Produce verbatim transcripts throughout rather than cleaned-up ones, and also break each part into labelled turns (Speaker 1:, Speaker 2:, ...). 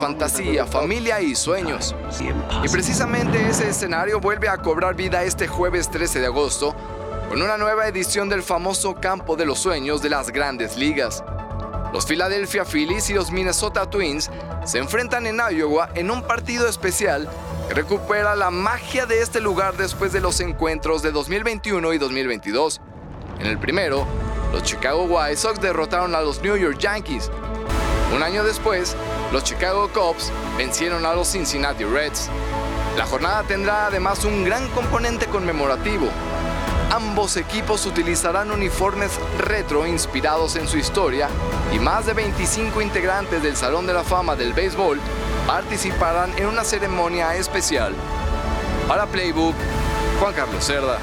Speaker 1: fantasía, familia y sueños. Y precisamente ese escenario vuelve a cobrar vida este jueves trece de agosto con una nueva edición del famoso Campo de los Sueños de las Grandes Ligas. Los Philadelphia Phillies y los Minnesota Twins se enfrentan en Iowa en un partido especial que recupera la magia de este lugar después de los encuentros de dos mil veintiuno y dos mil veintidós. En el primero, los Chicago White Sox derrotaron a los New York Yankees. Un año después, los Chicago Cubs vencieron a los Cincinnati Reds. La jornada tendrá además un gran componente conmemorativo. Ambos equipos utilizarán uniformes retro inspirados en su historia y más de veinticinco integrantes del Salón de la Fama del Béisbol participarán en una ceremonia especial. Para Playbook, Juan Carlos Cerda.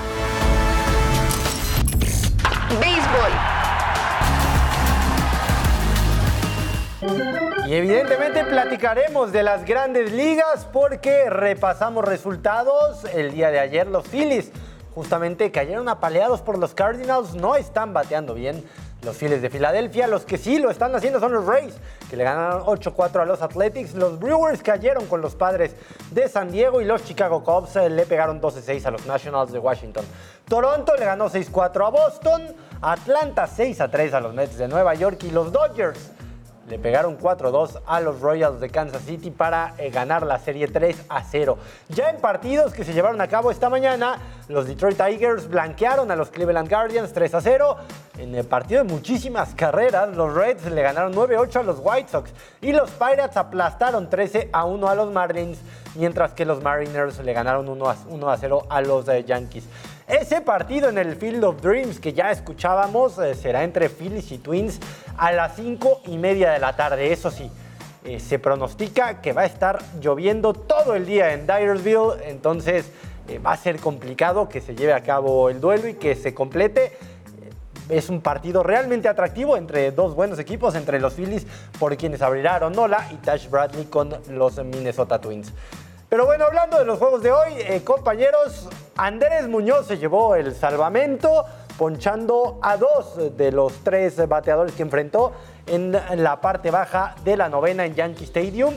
Speaker 2: Béisbol.
Speaker 3: Y evidentemente platicaremos de las Grandes Ligas porque repasamos resultados. El día de ayer los Phillies justamente cayeron apaleados por los Cardinals, no están bateando bien los Phillies de Filadelfia. Los que sí lo están haciendo son los Rays, que le ganaron ocho cuatro a los Athletics. Los Brewers cayeron con los Padres de San Diego y los Chicago Cubs le pegaron doce seis a los Nationals de Washington. Toronto le ganó seis cuatro a Boston, Atlanta seis a tres a los Mets de Nueva York y los Dodgers le pegaron cuatro dos a los Royals de Kansas City para eh, ganar la serie tres a cero. Ya en partidos que se llevaron a cabo esta mañana, los Detroit Tigers blanquearon a los Cleveland Guardians tres a cero. En el partido de muchísimas carreras, los Reds le ganaron nueve ocho a los White Sox y los Pirates aplastaron trece a uno a los Marlins, mientras que los Mariners le ganaron uno a cero a los eh, Yankees. Ese partido en el Field of Dreams que ya escuchábamos eh, será entre Phillies y Twins a las cinco y media de la tarde. Eso sí, eh, se pronostica que va a estar lloviendo todo el día en Dyersville, entonces eh, va a ser complicado que se lleve a cabo el duelo y que se complete. Eh, es un partido realmente atractivo entre dos buenos equipos, entre los Phillies, por quienes abrirá Aaron Nola, y Tash Bradley con los Minnesota Twins. Pero bueno, hablando de los juegos de hoy, eh, compañeros, Andrés Muñoz se llevó el salvamento, ponchando a dos de los tres bateadores que enfrentó en la parte baja de la novena en Yankee Stadium.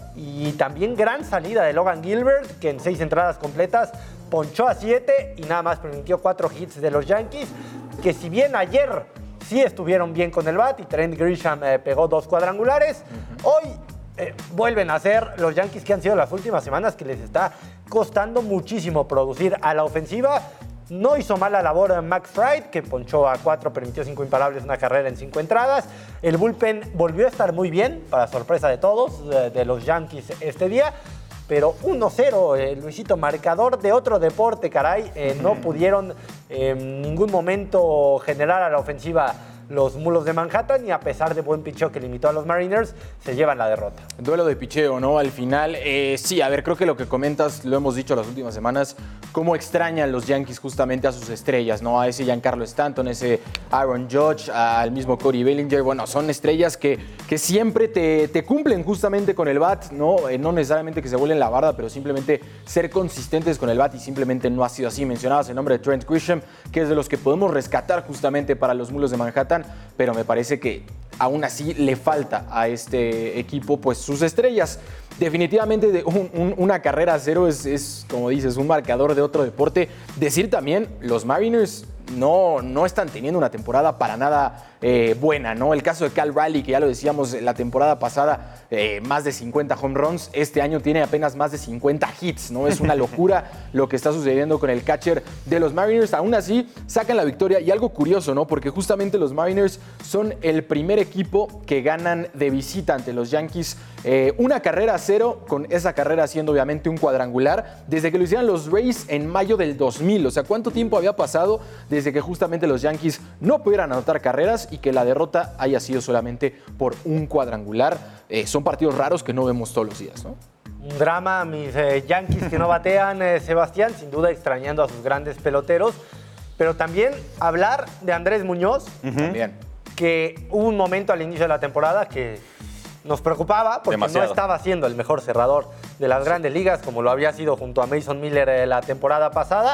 Speaker 3: Y también gran salida de Logan Gilbert, que en seis entradas completas ponchó a siete y nada más permitió cuatro hits de los Yankees, que si bien ayer sí estuvieron bien con el bat y Trent Grisham eh, pegó dos cuadrangulares, uh-huh. hoy Eh, vuelven a ser los Yankees que han sido las últimas semanas que les está costando muchísimo producir a la ofensiva. No hizo mala labor Max Fried, que ponchó a cuatro, permitió cinco imparables, una carrera en cinco entradas. El bullpen volvió a estar muy bien, para sorpresa de todos, de, de los Yankees este día. Pero uno cero, eh, Luisito, marcador de otro deporte, caray. Eh, no pudieron eh, en ningún momento generar a la ofensiva los Mulos de Manhattan, y a pesar de buen picheo que limitó a los Mariners, se llevan la derrota.
Speaker 4: Duelo de picheo, ¿no? Al final, eh, sí, a ver, creo que lo que comentas, lo hemos dicho las últimas semanas, cómo extrañan los Yankees justamente a sus estrellas, ¿no? A ese Giancarlo Stanton, ese Aaron Judge, al mismo Cody Bellinger. Bueno, son estrellas que, que siempre te, te cumplen justamente con el bat, ¿no? Eh, no necesariamente que se vuelen la barda, pero simplemente ser consistentes con el bat, y simplemente no ha sido así. Mencionabas el nombre de Trent Grisham, que es de los que podemos rescatar justamente para los Mulos de Manhattan, pero me parece que aún así le falta a este equipo pues sus estrellas. Definitivamente de un, un, una carrera a cero es, es, como dices, un marcador de otro deporte. Decir también, los Mariners no, no están teniendo una temporada para nada eh, buena, ¿no? El caso de Cal Raleigh, que ya lo decíamos la temporada pasada, eh, más de cincuenta home runs, este año tiene apenas más de cincuenta hits, ¿no? Es una locura lo que está sucediendo con el catcher de los Mariners. Aún así, sacan la victoria, y algo curioso, ¿no? Porque justamente los Mariners son el primer equipo que ganan de visita ante los Yankees. Eh, una carrera a cero, con esa carrera siendo obviamente un cuadrangular, desde que lo hicieron los Rays en mayo del dos mil. O sea, ¿cuánto tiempo había pasado desde que justamente los Yankees no pudieran anotar carreras y que la derrota haya sido solamente por un cuadrangular? Eh, son partidos raros que no vemos todos los días, ¿no?
Speaker 3: Un drama, mis eh, Yankees que no batean, eh, Sebastián, sin duda extrañando a sus grandes peloteros. Pero también hablar de Andrés Muñoz,
Speaker 4: uh-huh. también.
Speaker 3: Que hubo un momento al inicio de la temporada que nos preocupaba porque Demasiado. no estaba siendo el mejor cerrador de las grandes ligas, como lo había sido junto a Mason Miller eh, la temporada pasada.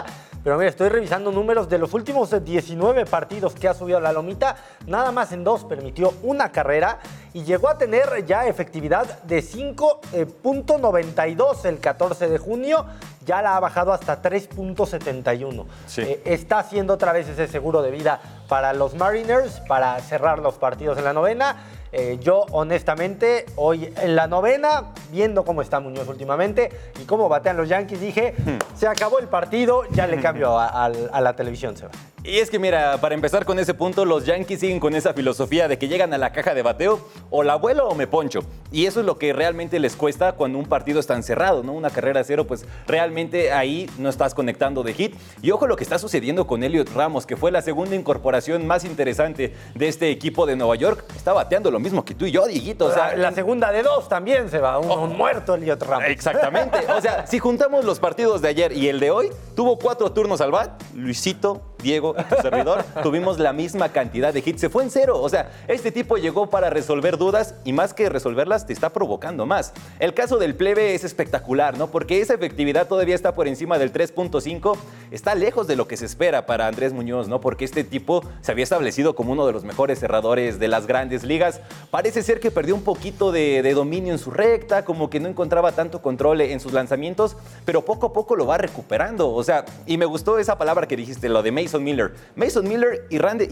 Speaker 3: Pero mira, estoy revisando números de los últimos diecinueve partidos que ha subido a la lomita. Nada más en dos permitió una carrera y llegó a tener ya efectividad de cinco punto noventa y dos el catorce de junio. Ya la ha bajado hasta tres punto setenta y uno.
Speaker 2: Sí.
Speaker 3: Eh, está haciendo otra vez ese seguro de vida para los Mariners para cerrar los partidos en la novena. Eh, yo, honestamente, hoy en la novena, viendo cómo está Muñoz últimamente y cómo batean los Yankees, dije, se acabó el partido, ya le cambio a, a, a la televisión, Seba.
Speaker 2: Y es que mira, para empezar con ese punto, los Yankees siguen con esa filosofía de que llegan a la caja de bateo, o la vuelo o me poncho. Y eso es lo que realmente les cuesta cuando un partido es tan cerrado, ¿no? Una carrera a cero, pues realmente ahí no estás conectando de hit. Y ojo lo que está sucediendo con Elliot Ramos, que fue la segunda incorporación más interesante de este equipo de Nueva York. Está bateando lo mismo que tú y yo, Dieguito. O sea,
Speaker 3: la, la segunda de dos también se va, un,
Speaker 2: Oh.
Speaker 3: un muerto Elliot Ramos.
Speaker 2: Exactamente. O sea, si juntamos los partidos de ayer y el de hoy, tuvo cuatro turnos al bat. Luisito, Diego y tu servidor tuvimos la misma cantidad de hits. Se fue en cero. O sea, este tipo llegó para resolver dudas y más que resolverlas, te está provocando más. El caso del plebe es espectacular, ¿no? Porque esa efectividad todavía está por encima del tres punto cinco. Está lejos de lo que se espera para Andrés Muñoz, ¿no? Porque este tipo se había establecido como uno de los mejores cerradores de las grandes ligas. Parece ser que perdió un poquito de, de dominio en su recta, como que no encontraba tanto control en sus lanzamientos, pero poco a poco lo va recuperando. O sea, y me gustó esa palabra que dijiste, lo de Mason Miller. Mason Miller y, Randy,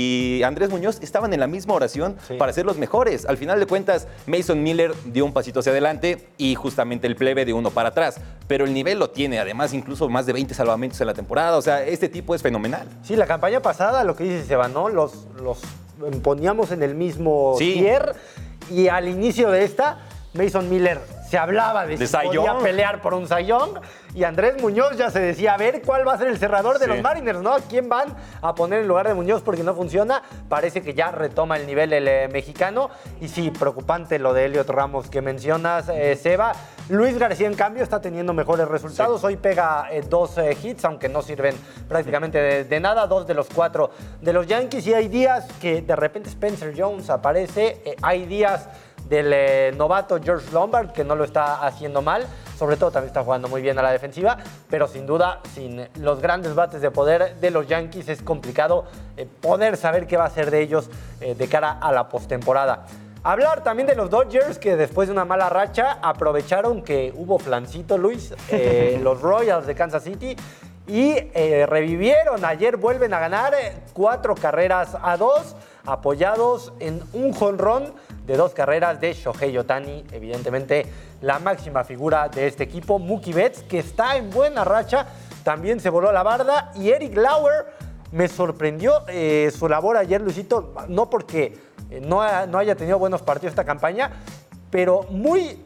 Speaker 2: y Andrés Muñoz estaban en la misma oración
Speaker 3: Sí.
Speaker 2: para ser los mejores. Al final de cuentas, Mason Miller dio un pasito hacia adelante y justamente el plebe de uno para atrás. Pero el nivel lo tiene, además incluso más de veinte salvamentos en la temporada. O sea, este tipo es fenomenal.
Speaker 3: Sí, la campaña pasada, lo que dice Seba, ¿no? Los, los poníamos en el mismo
Speaker 2: Sí.
Speaker 3: tier y al inicio de esta, Mason Miller se hablaba de,
Speaker 2: De
Speaker 3: si
Speaker 2: Cy
Speaker 3: podía
Speaker 2: Young.
Speaker 3: pelear por un Cy Young y Andrés Muñoz ya se decía, a ver cuál va a ser el cerrador de
Speaker 2: Sí.
Speaker 3: los Mariners, ¿no? ¿A quién van a poner en lugar de Muñoz porque no funciona? Parece que ya retoma el nivel el eh, mexicano y sí, preocupante lo de Elliot Ramos que mencionas, eh, Seba. Luis García, en cambio, está teniendo mejores resultados. Hoy pega eh, dos eh, hits, aunque no sirven prácticamente de, de nada. Dos de los cuatro de los Yankees. Y hay días que de repente Spencer Jones aparece. Eh, hay días del eh, novato George Lombard, que no lo está haciendo mal. Sobre todo también está jugando muy bien a la defensiva. Pero sin duda, sin los grandes bates de poder de los Yankees, es complicado eh, poder saber qué va a ser de ellos eh, de cara a la postemporada. Hablar también de los Dodgers, que después de una mala racha aprovecharon que hubo flancito, Luis, eh, los Royals de Kansas City, y eh, revivieron. Ayer vuelven a ganar eh, cuatro carreras a dos, apoyados en un jonrón de dos carreras de Shohei Ohtani, evidentemente la máxima figura de este equipo. Mookie Betts, que está en buena racha, también se voló la barda, y Eric Lauer me sorprendió eh, su labor ayer, Luisito, no porque eh, no, ha- no haya tenido buenos partidos esta campaña, pero muy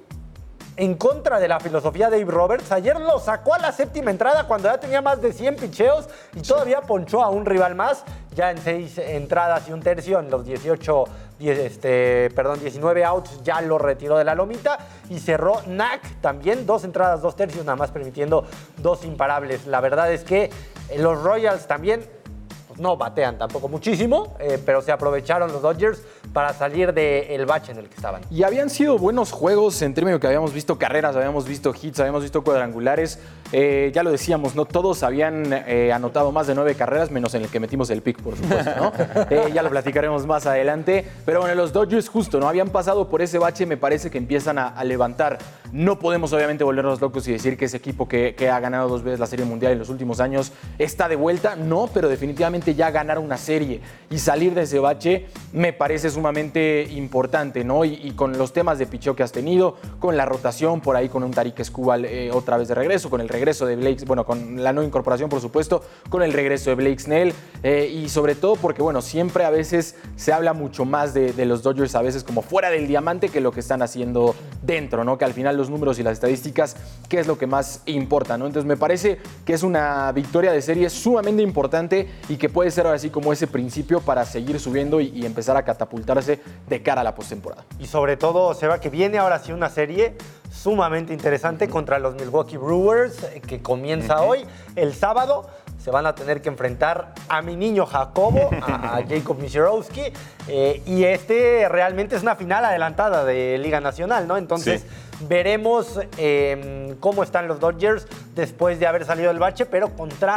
Speaker 3: en contra de la filosofía de Dave Roberts. Ayer lo sacó a la séptima entrada cuando ya tenía más de cien picheos y todavía ponchó a un rival más, ya en seis entradas y un tercio, en los dieciocho, diez, este, perdón, diecinueve outs ya lo retiró de la lomita y cerró Knack también, dos entradas, dos tercios, nada más permitiendo dos imparables. La verdad es que eh, los Royals también pues no batean tampoco muchísimo, eh, pero se aprovecharon los Dodgers para salir del bache en el que estaban.
Speaker 4: Y habían sido buenos juegos en términos que habíamos visto carreras, habíamos visto hits, habíamos visto cuadrangulares. Eh, ya lo decíamos, no todos habían eh, anotado más de nueve carreras, menos en el que metimos el pick, por supuesto, ¿no? Eh, ya lo platicaremos más adelante. Pero bueno, los Dodgers justo, ¿no? Habían pasado por ese bache, me parece que empiezan a, a levantar. No podemos obviamente volvernos locos y decir que ese equipo que, que ha ganado dos veces la Serie Mundial en los últimos años está de vuelta. No, pero definitivamente ya ganar una serie y salir de ese bache me parece sumamente importante, ¿no? Y, y con los temas de picheo que has tenido, con la rotación por ahí, con un Tarik Skubal eh, otra vez de regreso, con el regreso de Blake, bueno, con la no incorporación, por supuesto, con el regreso de Blake Snell eh, y sobre todo porque, bueno, siempre a veces se habla mucho más de, de los Dodgers a veces como fuera del diamante que lo que están haciendo dentro, ¿no? Que al final los números y las estadísticas, ¿qué es lo que más importa, ¿no? Entonces me parece que es una victoria de serie sumamente importante y que puede ser ahora sí como ese principio para seguir subiendo y, y empezar a catapultarse de cara a la postemporada.
Speaker 3: Y sobre todo, Seba, que viene ahora sí una serie sumamente interesante contra los Milwaukee Brewers, eh, que comienza hoy. El sábado se van a tener que enfrentar a mi niño Jacobo, a, a Jacob Misiorowski, eh, y este realmente es una final adelantada de Liga Nacional, ¿no? Entonces
Speaker 2: Sí.
Speaker 3: veremos eh, cómo están los Dodgers después de haber salido del bache, pero contra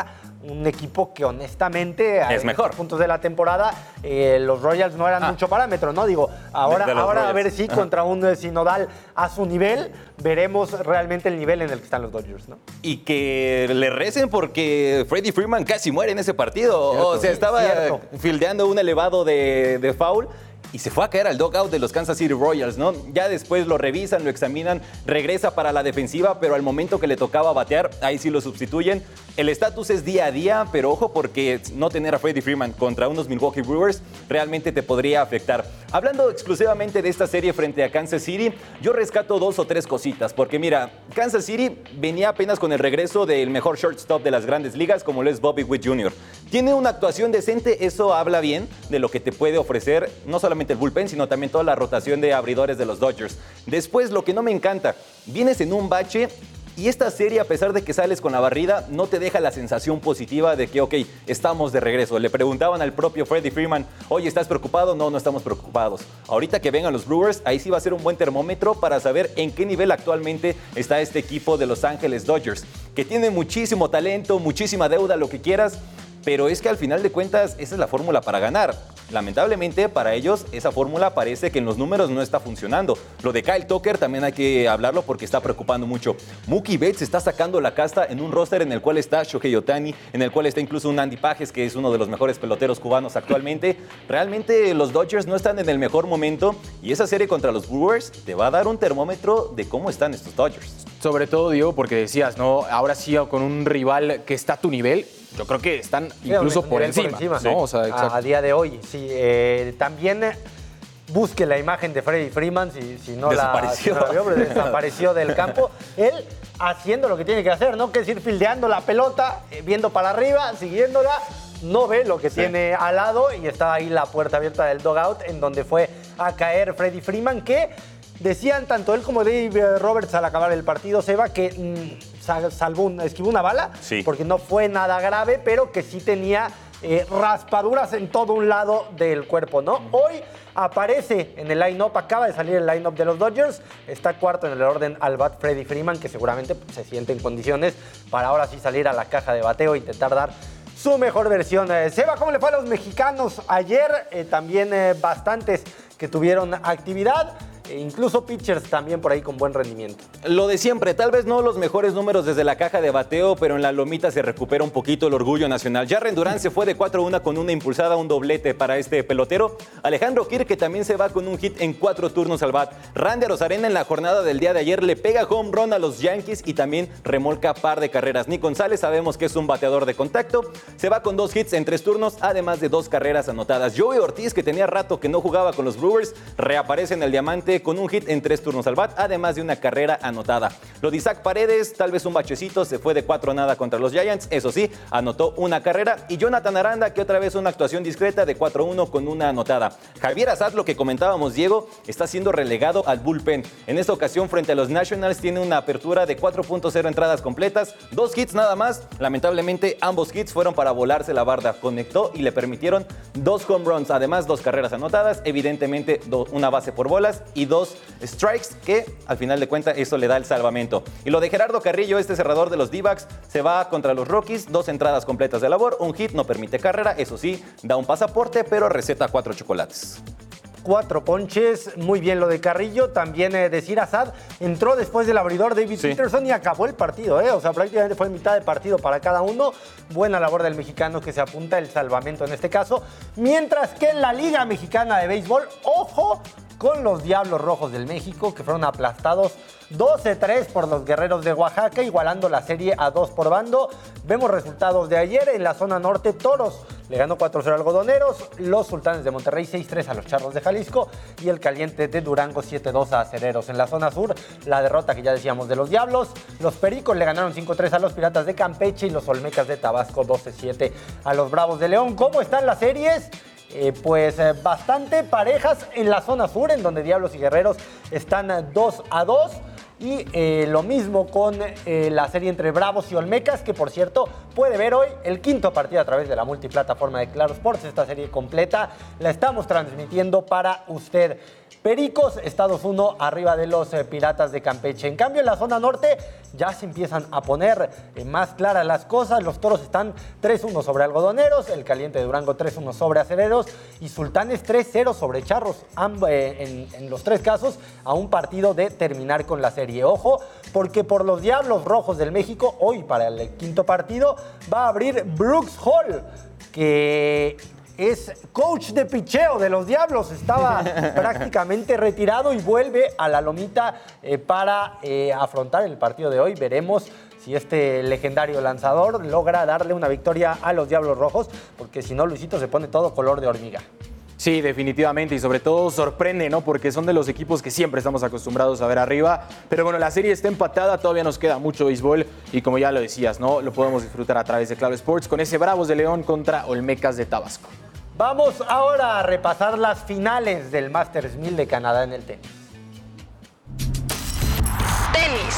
Speaker 3: un equipo que honestamente
Speaker 2: es
Speaker 3: en
Speaker 2: mejor.
Speaker 3: estos puntos de la temporada eh, los Royals no eran
Speaker 2: Ah.
Speaker 3: mucho parámetro, ¿no? Digo, ahora,
Speaker 2: De- de los
Speaker 3: ahora a
Speaker 2: Royals.
Speaker 3: ver si
Speaker 2: Ajá.
Speaker 3: contra un eh, sinodal a su nivel veremos realmente el nivel en el que están los Dodgers, ¿no?
Speaker 2: Y que le recen porque Freddie Freeman casi muere en ese partido.
Speaker 3: Cierto,
Speaker 2: o sea, estaba
Speaker 3: cierto.
Speaker 2: fildeando un elevado de, de foul y se fue a caer al dugout de los Kansas City Royals, ¿no? Ya después lo revisan, lo examinan, regresa para la defensiva, pero al momento que le tocaba batear, ahí sí lo sustituyen. El estatus es día a día, pero ojo porque no tener a Freddie Freeman contra unos Milwaukee Brewers realmente te podría afectar. Hablando exclusivamente de esta serie frente a Kansas City, yo rescato dos o tres cositas, porque mira, Kansas City venía apenas con el regreso del mejor shortstop de las grandes ligas, como lo es Bobby Witt junior Tiene una actuación decente, eso habla bien de lo que te puede ofrecer no solamente el bullpen, sino también toda la rotación de abridores de los Dodgers. Después, lo que no me encanta, vienes en un bache y esta serie, a pesar de que sales con la barrida, no te deja la sensación positiva de que, ok, estamos de regreso. Le preguntaban al propio Freddie Freeman, oye, ¿estás preocupado? No, no estamos preocupados. Ahorita que vengan los Brewers, ahí sí va a ser un buen termómetro para saber en qué nivel actualmente está este equipo de Los Ángeles Dodgers, que tiene muchísimo talento, muchísima deuda, lo que quieras, pero es que al final de cuentas esa es la fórmula para ganar. Lamentablemente para ellos esa fórmula parece que en los números no está funcionando. Lo de Kyle Tucker también hay que hablarlo porque está preocupando mucho. Mookie Betts está sacando la casta en un roster en el cual está Shohei Ohtani, en el cual está incluso un Andy Pages, que es uno de los mejores peloteros cubanos actualmente. Realmente los Dodgers no están en el mejor momento y esa serie contra los Brewers te va a dar un termómetro de cómo están estos Dodgers.
Speaker 4: Sobre todo, Diego, porque decías, ¿no? Ahora sí con un rival que está a tu nivel. Yo creo que están incluso
Speaker 3: un
Speaker 4: por
Speaker 3: nivel
Speaker 4: encima,
Speaker 3: sí.
Speaker 4: ¿no? O sea,
Speaker 3: a,
Speaker 4: exacto.
Speaker 3: a día de hoy, sí. Eh, también eh, busque la imagen de Freddie Freeman, si, si no
Speaker 2: Desapareció.
Speaker 3: la, si no la vio, pero desapareció del campo. Él haciendo lo que tiene que hacer, ¿no? Que es ir fildeando la pelota, eh, viendo para arriba, siguiéndola. No ve lo que sí. tiene al lado y está ahí la puerta abierta del dugout en donde fue a caer Freddie Freeman, que decían tanto él como Dave Roberts al acabar el partido, Seba, que mmm, salvó un, esquivó una bala,
Speaker 2: sí.
Speaker 3: porque no fue nada grave, pero que sí tenía eh, raspaduras en todo un lado del cuerpo, ¿no? Hoy aparece en el line-up, acaba de salir el line-up de los Dodgers, está cuarto en el orden al bat Freddie Freeman, que seguramente pues, se siente en condiciones para ahora sí salir a la caja de bateo e intentar dar su mejor versión. Eh, Seba, ¿cómo le fue a los mexicanos ayer? Eh, también eh, bastantes que tuvieron actividad. E incluso pitchers también por ahí con buen rendimiento.
Speaker 2: Lo de siempre, tal vez no los mejores números desde la caja de bateo, pero en la lomita se recupera un poquito el orgullo nacional. Jarren Durán se fue de cuatro a uno con una impulsada, un doblete para este pelotero. Alejandro Kirk, que también se va con un hit en cuatro turnos al bat. Randy Arozarena en la jornada del día de ayer le pega home run a los Yankees y también remolca par de carreras. Nick González sabemos que es un bateador de contacto. Se va con dos hits en tres turnos, además de dos carreras anotadas. Joey Ortiz, que tenía rato que no jugaba con los Brewers, reaparece en el diamante con un hit en tres turnos al bat, además de una carrera anotada. Lo de Isaac Paredes, tal vez un bachecito, se fue de cuatro a nada contra los Giants, eso sí, anotó una carrera. Y Jonathan Aranda, que otra vez una actuación discreta de cuatro a uno con una anotada. Javier Assad, lo que comentábamos, Diego, está siendo relegado al bullpen. En esta ocasión, frente a los Nationals, tiene una apertura de cuatro punto cero entradas completas, dos hits nada más. Lamentablemente, ambos hits fueron para volarse la barda. Conectó y le permitieron dos home runs, además dos carreras anotadas, evidentemente do, una base por bolas y dos strikes, que al final de cuentas eso le da el salvamento. Y lo de Gerardo Carrillo, este cerrador de los D-backs, se va contra los Rockies, dos entradas completas de labor, un hit, no permite carrera, eso sí, da un pasaporte, pero receta cuatro chocolates.
Speaker 3: Cuatro ponches, muy bien lo de Carrillo. También eh, decir Assad entró después del abridor David
Speaker 2: Sí.
Speaker 3: Peterson y acabó el partido, ¿eh? O sea, prácticamente fue mitad de partido para cada uno. Buena labor del mexicano que se apunta el salvamento en este caso. Mientras que en la Liga Mexicana de Béisbol, ojo con los Diablos Rojos del México, que fueron aplastados doce a tres por los Guerreros de Oaxaca, igualando la serie a dos por bando. Vemos resultados de ayer en la zona norte. Toros le ganó cuatro a cero a Algodoneros, los Sultanes de Monterrey seis a tres a los Charros de Jalisco y el Caliente de Durango siete a dos a Acereros. En la zona sur, la derrota que ya decíamos de los Diablos. Los Pericos le ganaron cinco a tres a los Piratas de Campeche y los Olmecas de Tabasco doce a siete a los Bravos de León. ¿Cómo están las series? Eh, pues eh, bastante parejas en la zona sur, en donde Diablos y Guerreros están dos a dos. Y eh, lo mismo con eh, la serie entre Bravos y Olmecas, que por cierto puede ver hoy el quinto partido a través de la multiplataforma de Claro Sports. Esta serie completa la estamos transmitiendo para usted. Pericos, Estados uno arriba de los eh, Piratas de Campeche. En cambio, en la zona norte ya se empiezan a poner eh, más claras las cosas. Los Toros están tres uno sobre Algodoneros, el Caliente de Durango tres uno sobre Acereros y Sultanes tres cero sobre Charros. Amb eh, en, en los tres casos, a un partido de terminar con la serie. Ojo, porque por los Diablos Rojos del México, hoy para el quinto partido, va a abrir Brooks Hall, que es coach de picheo de los Diablos. Estaba prácticamente retirado y vuelve a la lomita eh, para eh, afrontar el partido de hoy. Veremos si este legendario lanzador logra darle una victoria a los Diablos Rojos, porque si no, Luisito, se pone todo color de hormiga.
Speaker 4: Sí, definitivamente, y sobre todo sorprende, ¿no? Porque son de los equipos que siempre estamos acostumbrados a ver arriba. Pero bueno, la serie está empatada, todavía nos queda mucho béisbol y como ya lo decías, ¿no? Lo podemos disfrutar a través de Claro Sports con ese Bravos de León contra Olmecas de Tabasco.
Speaker 3: Vamos ahora a repasar las finales del Masters mil de Canadá en el tenis.
Speaker 5: Tenis.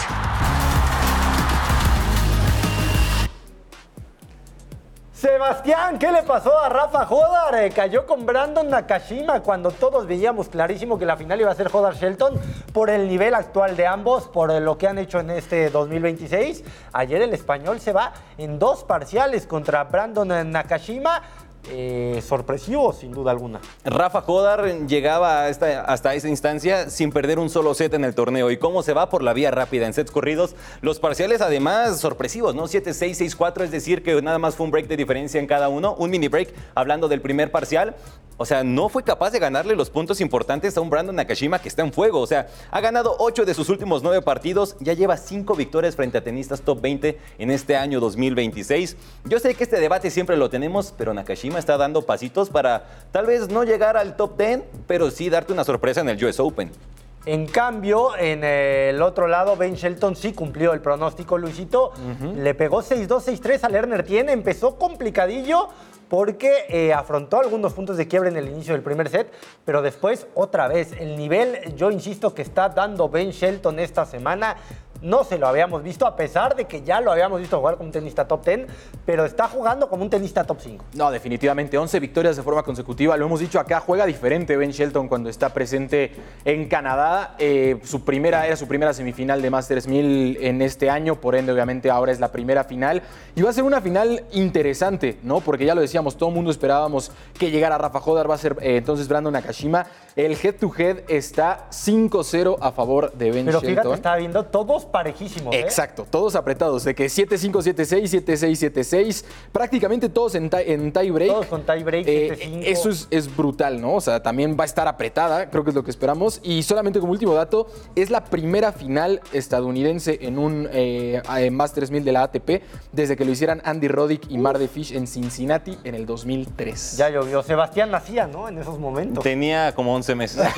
Speaker 3: Sebastián, ¿qué le pasó a Rafa Jodar? Eh, cayó con Brandon Nakashima cuando todos veíamos clarísimo que la final iba a ser Jodar-Shelton por el nivel actual de ambos, por lo que han hecho en este dos mil veintiséis. Ayer el español se va en dos parciales contra Brandon Nakashima. Eh, sorpresivo, sin duda alguna.
Speaker 2: Rafa Jodar llegaba a esta, hasta esa instancia sin perder un solo set en el torneo. ¿Y cómo se va? Por la vía rápida, en sets corridos. Los parciales, además, sorpresivos, ¿no? siete seis, seis cuatro, es decir, que nada más fue un break de diferencia en cada uno. Un mini break, hablando del primer parcial. O sea, no fue capaz de ganarle los puntos importantes a un Brandon Nakashima que está en fuego. O sea, ha ganado ocho de sus últimos nueve partidos. Ya lleva cinco victorias frente a tenistas top veinte en este año dos mil veintiséis. Yo sé que este debate siempre lo tenemos, pero Nakashima está dando pasitos para tal vez no llegar al top diez, pero sí darte una sorpresa en el U S Open.
Speaker 3: En cambio, en el otro lado, Ben Shelton sí cumplió el pronóstico, Luisito. Uh-huh. Le pegó seis dos, seis tres a Lerner Tien. Empezó complicadillo porque eh, afrontó algunos puntos de quiebre en el inicio del primer set, pero después otra vez el nivel, yo insisto, que está dando Ben Shelton esta semana, no se lo habíamos visto, a pesar de que ya lo habíamos visto jugar como un tenista top diez, pero está jugando como un tenista top cinco.
Speaker 4: No, definitivamente, once victorias de forma consecutiva. Lo hemos dicho acá, juega diferente Ben Shelton cuando está presente en Canadá. Eh, su primera, era su primera semifinal de Masters mil en este año, por ende, obviamente, ahora es la primera final. Y va a ser una final interesante, ¿no? Porque ya lo decíamos, todo el mundo esperábamos que llegara Rafa Jodar, va a ser eh, entonces Brandon Nakashima. El head-to-head está cinco cero a favor de Ben
Speaker 3: pero
Speaker 4: Shelton.
Speaker 3: Pero fíjate, estaba viendo todos parejísimos, ¿eh?
Speaker 4: Exacto, todos apretados, de que siete cinco, siete seis, siete seis, siete seis, prácticamente todos en, tie, en tie break.
Speaker 3: Todos con tie break,
Speaker 4: eh,
Speaker 3: siete cinco.
Speaker 4: Eso es, es brutal, ¿no? O sea, también va a estar apretada, creo que es lo que esperamos. Y solamente como último dato, es la primera final estadounidense en un eh, Masters mil de la A T P desde que lo hicieran Andy Roddick y Mark DeFish en Cincinnati en el dos mil tres.
Speaker 3: Ya llovió. Sebastián nacía, ¿no? En esos momentos.
Speaker 2: Tenía como once meses.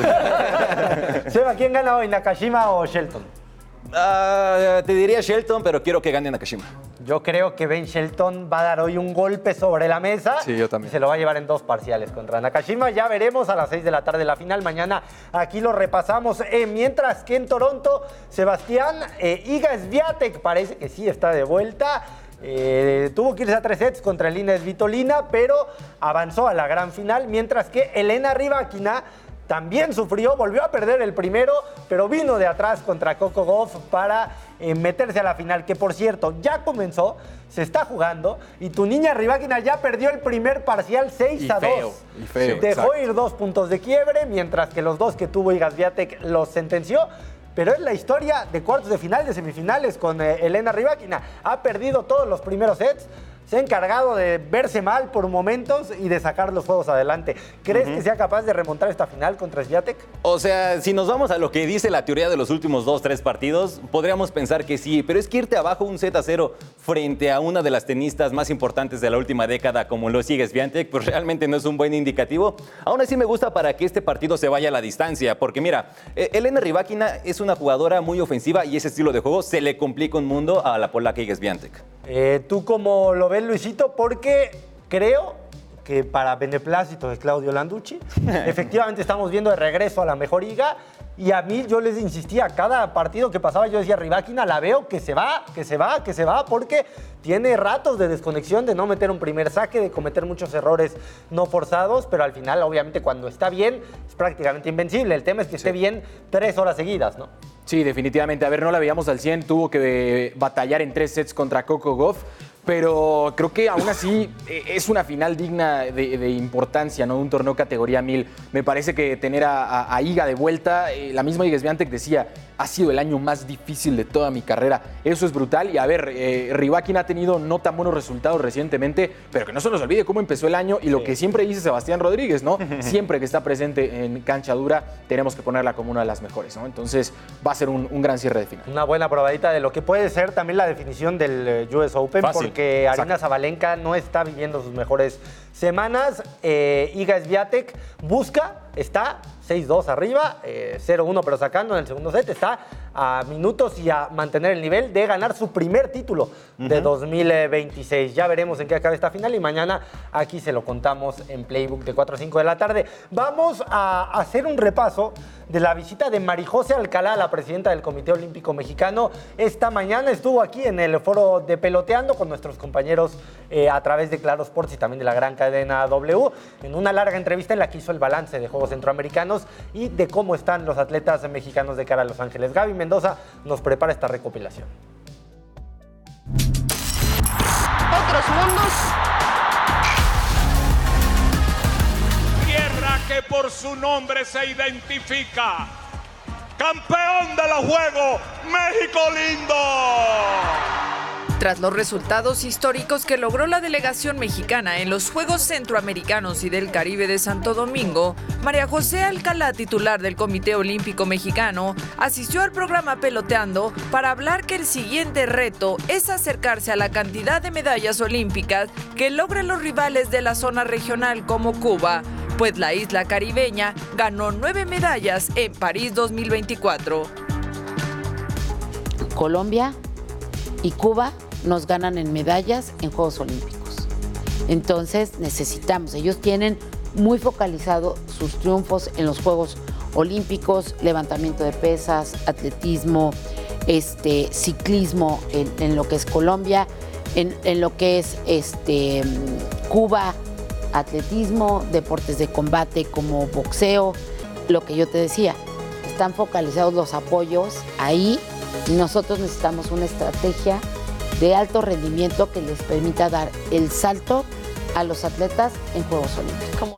Speaker 3: Seba, ¿quién gana hoy, Nakashima o Shelton?
Speaker 2: Uh, te diría Shelton, pero quiero que gane Nakashima.
Speaker 3: Yo creo que Ben Shelton va a dar hoy un golpe sobre la mesa.
Speaker 4: Sí, yo también.
Speaker 3: Y se lo va a llevar en dos parciales contra Nakashima. Ya veremos a las seis de la tarde la final. Mañana aquí lo repasamos. Eh, mientras que en Toronto, Sebastián, eh, Iga Swiatek parece que sí está de vuelta. Eh, tuvo que irse a tres sets contra Elina Svitolina, pero avanzó a la gran final. Mientras que Elena Rybakina también sufrió, volvió a perder el primero, pero vino de atrás contra Coco Gauff para eh, meterse a la final, que por cierto ya comenzó, se está jugando, y tu niña Rybakina ya perdió el primer parcial seis a dos.
Speaker 4: Y feo,
Speaker 3: Dejó
Speaker 4: exacto.
Speaker 3: ir dos puntos de quiebre, mientras que los dos que tuvo Iga Swiatek los sentenció. Pero es la historia de cuartos de final, de semifinales con eh, Elena Rybakina. Ha perdido todos los primeros sets. Se ha encargado de verse mal por momentos y de sacar los juegos adelante. ¿Crees uh-huh. que sea capaz de remontar esta final contra Swiatek?
Speaker 2: O sea, si nos vamos a lo que dice la teoría de los últimos dos, tres partidos, podríamos pensar que sí, pero es que irte abajo un set a cero frente a una de las tenistas más importantes de la última década, como lo sigue Swiatek, pues realmente no es un buen indicativo. Aún así me gusta para que este partido se vaya a la distancia, porque mira, Elena Rybakina es una jugadora muy ofensiva y ese estilo de juego se le complica un mundo a la polaca Iga Swiatek.
Speaker 3: Eh, ¿Tú cómo lo ves, Luisito? Porque creo que para beneplácito de Claudio Landucci, efectivamente estamos viendo de regreso a la mejor Iga Y a mí yo les insistía, cada partido que pasaba yo decía, Rybakina, la veo que se va, que se va, que se va, porque tiene ratos de desconexión, de no meter un primer saque, de cometer muchos errores no forzados, pero al final, obviamente, cuando está bien, es prácticamente invencible. El tema es que esté bien tres horas seguidas, ¿no?
Speaker 4: Sí, definitivamente. A ver, no la veíamos al cien, tuvo que batallar en tres sets contra Coco Gauff, pero creo que aún así es una final digna de, de importancia, ¿no? Un torneo categoría mil. Me parece que tener a, a, a Iga de vuelta, eh, la misma Iga Swiatek decía, ha sido el año más difícil de toda mi carrera. Eso es brutal. Y a ver, eh, Rybakina ha tenido no tan buenos resultados recientemente, pero que no se nos olvide cómo empezó el año y lo que siempre dice Sebastián Rodríguez, ¿no? Siempre que está presente en cancha dura, tenemos que ponerla como una de las mejores, ¿no? Entonces va a ser un, un gran cierre de final.
Speaker 3: Una buena probadita de lo que puede ser también la definición del U S Open,
Speaker 2: Fácil.
Speaker 3: porque Aryna Sabalenka no está viviendo sus mejores semanas. Eh, Iga Swiatek busca, está seis dos arriba, eh, cero uno pero sacando en el segundo set, está a minutos y a mantener el nivel de ganar su primer título de uh-huh. dos mil veintiséis. Ya veremos en qué acaba esta final y mañana aquí se lo contamos en Playbook de cuatro a cinco de la tarde. Vamos a hacer un repaso de la visita de Marijose Alcalá, la presidenta del Comité Olímpico Mexicano. Esta mañana estuvo aquí en el foro de Peloteando con nuestros compañeros eh, a través de Claro Sports y también de la gran cadena W, en una larga entrevista en la que hizo el balance de Juegos Centroamericanos y de cómo están los atletas mexicanos de cara a Los Ángeles. Gaby Mendoza nos prepara esta recopilación.
Speaker 5: Otros mundos.
Speaker 6: Tierra que por su nombre se identifica. Campeón de los Juegos, México lindo.
Speaker 5: Tras los resultados históricos que logró la delegación mexicana en los Juegos Centroamericanos y del Caribe de Santo Domingo, María José Alcalá, titular del Comité Olímpico Mexicano, asistió al programa Peloteando para hablar que el siguiente reto es acercarse a la cantidad de medallas olímpicas que logren los rivales de la zona regional como Cuba, pues la isla caribeña ganó nueve medallas en París dos mil veinticuatro.
Speaker 7: Colombia y Cuba nos ganan en medallas en Juegos Olímpicos. Entonces necesitamos, ellos tienen muy focalizado sus triunfos en los Juegos Olímpicos, levantamiento de pesas, atletismo, este, ciclismo en, en lo que es Colombia, en, en lo que es este, Cuba, atletismo, deportes de combate como boxeo, lo que yo te decía, están focalizados los apoyos ahí y nosotros necesitamos una estrategia de alto rendimiento que les permita dar el salto a los atletas en Juegos Olímpicos.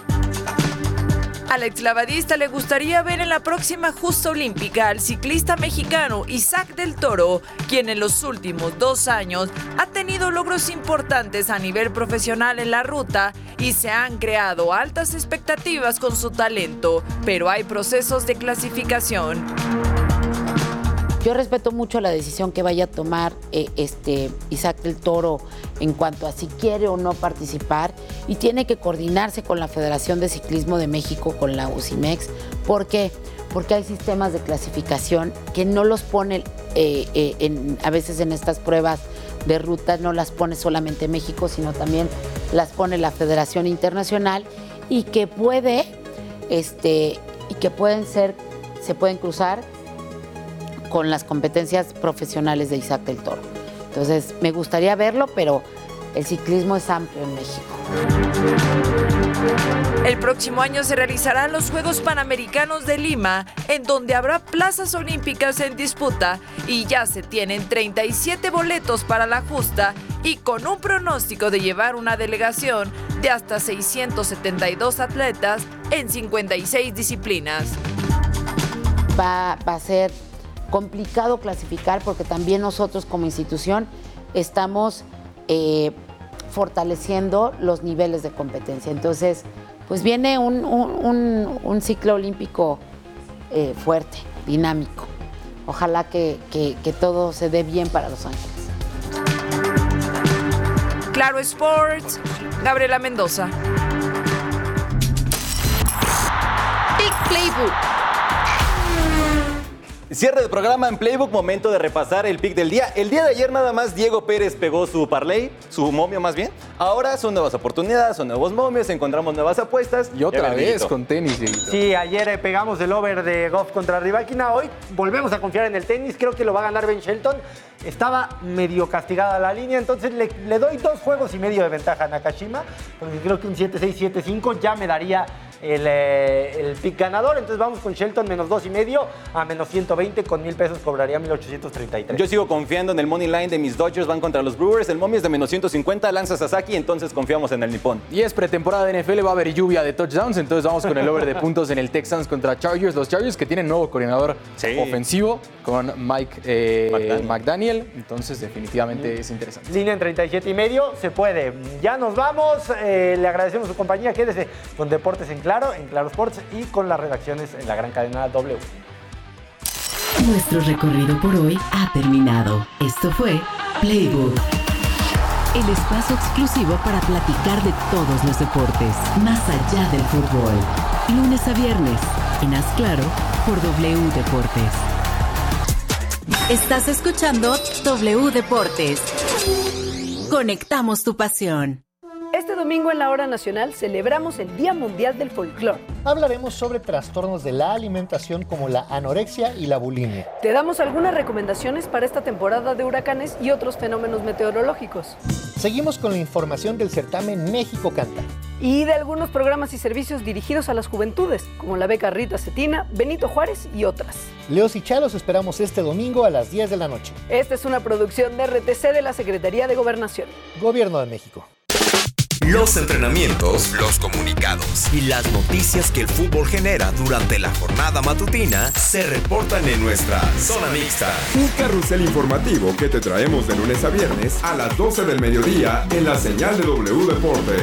Speaker 5: Al exclavadista le gustaría ver en la próxima justa olímpica al ciclista mexicano Isaac del Toro, quien en los últimos dos años ha tenido logros importantes a nivel profesional en la ruta y se han creado altas expectativas con su talento, pero hay procesos de clasificación.
Speaker 7: Yo respeto mucho la decisión que vaya a tomar eh, este Isaac del Toro en cuanto a si quiere o no participar y tiene que coordinarse con la Federación de Ciclismo de México, con la U C I M E X. ¿Por qué? Porque hay sistemas de clasificación que no los pone, eh, eh, en, a veces en estas pruebas de ruta, no las pone solamente México, sino también las pone la Federación Internacional y que puede, este, y que pueden ser, se pueden cruzar con las competencias profesionales de Isaac del Toro. Entonces, me gustaría verlo, pero el ciclismo es amplio en México.
Speaker 5: El próximo año se realizarán los Juegos Panamericanos de Lima, en donde habrá plazas olímpicas en disputa y ya se tienen treinta y siete boletos para la justa y con un pronóstico de llevar una delegación de hasta seiscientos setenta y dos atletas en cincuenta y seis disciplinas.
Speaker 7: Va, va a ser complicado clasificar porque también nosotros como institución estamos eh, fortaleciendo los niveles de competencia. Entonces, pues viene un, un, un, un ciclo olímpico eh, fuerte, dinámico. Ojalá que, que, que todo se dé bien para Los Ángeles.
Speaker 5: Claro Sports, Gabriela Mendoza.
Speaker 8: Big Playbook.
Speaker 2: Cierre de programa en Playbook, momento de repasar el pick del día. El día de ayer nada más Diego Pérez pegó su parlay, su momio más bien. Ahora son nuevas oportunidades, son nuevos momios, encontramos nuevas apuestas.
Speaker 4: Y otra
Speaker 2: Ya,
Speaker 4: vez
Speaker 2: Dieguito.
Speaker 4: con tenis, Dieguito.
Speaker 3: Sí, ayer eh, pegamos el over de Goff contra Rybakina. Hoy volvemos a confiar en el tenis. Creo que lo va a ganar Ben Shelton. Estaba medio castigada la línea, entonces le, le doy dos juegos y medio de ventaja a Nakashima, porque creo que un siete seis, siete cinco ya me daría el, eh, el pick ganador. Entonces vamos con Shelton menos dos y medio a menos ciento veinte, con mil pesos cobraría mil ochocientos treinta y tres.
Speaker 2: Yo sigo confiando en el money line de mis Dodgers, van contra los Brewers. El momio es de menos ciento cincuenta, lanza Sasaki, entonces confiamos en el nipón.
Speaker 4: Y es pretemporada de N F L, va a haber lluvia de touchdowns, entonces vamos con el over de puntos en el Texans contra Chargers. Los Chargers que tienen nuevo coordinador
Speaker 2: Sí.
Speaker 4: ofensivo con Mike eh,
Speaker 2: McDaniel.
Speaker 4: McDaniel, entonces definitivamente es interesante.
Speaker 3: Línea en treinta y siete y medio, se puede. Ya nos vamos, eh, le agradecemos su compañía. Quédese con Deportes en Claro, en Claro Sports y con las redacciones en la gran cadena W.
Speaker 8: Nuestro recorrido por hoy ha terminado. Esto fue Playbook, el espacio exclusivo para platicar de todos los deportes, más allá del fútbol. Lunes a viernes, en Haz Claro, por W Deportes. Estás escuchando W Deportes. Conectamos tu pasión.
Speaker 9: Este domingo en la Hora Nacional celebramos el Día Mundial del Folclor.
Speaker 10: Hablaremos sobre trastornos de la alimentación como la anorexia y la bulimia.
Speaker 9: Te damos algunas recomendaciones para esta temporada de huracanes y otros fenómenos meteorológicos.
Speaker 10: Seguimos con la información del certamen México Canta.
Speaker 9: Y de algunos programas y servicios dirigidos a las juventudes, como la beca Rita Cetina, Benito Juárez y otras.
Speaker 10: Leos y Chalos esperamos este domingo a las diez de la noche.
Speaker 9: Esta es una producción de R T C de la Secretaría de Gobernación.
Speaker 10: Gobierno de México.
Speaker 11: Los entrenamientos, los comunicados y las noticias que el fútbol genera durante la jornada matutina se reportan en nuestra Zona Mixta.
Speaker 12: Un carrusel informativo que te traemos de lunes a viernes a las doce del mediodía en la señal de W Deportes.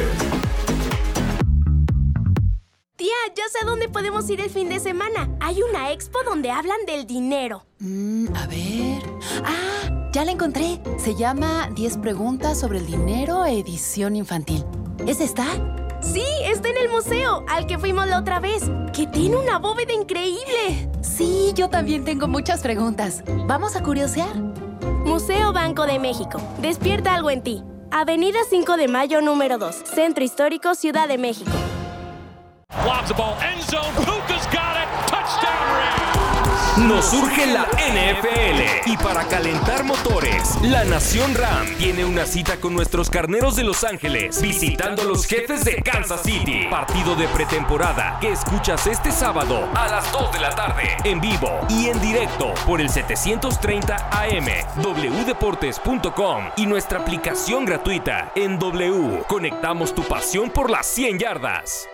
Speaker 13: Tía, ya sé a dónde podemos ir el fin de semana. Hay una expo donde hablan del dinero.
Speaker 14: Mm, a ver... ¡Ah! Ya la encontré. Se llama diez preguntas sobre el dinero, edición infantil. ¿Es esta?
Speaker 13: Sí, está en el museo, al que fuimos la otra vez, que tiene una bóveda increíble.
Speaker 14: Sí, yo también tengo muchas preguntas. ¿Vamos a curiosear?
Speaker 13: Museo Banco de México. Despierta algo en ti. Avenida cinco de Mayo, número dos. Centro Histórico, Ciudad de México.
Speaker 15: Lobs the ball, end zone, Puka's got it, touchdown Rams.
Speaker 11: Nos surge la N F L y para calentar motores, la Nación Ram tiene una cita con nuestros carneros de Los Ángeles, visitando a los jefes de Kansas City. Partido de pretemporada que escuchas este sábado a las dos de la tarde, en vivo y en directo por el setecientos treinta A M, w deportes punto com y nuestra aplicación gratuita en W. Conectamos tu pasión por las cien yardas.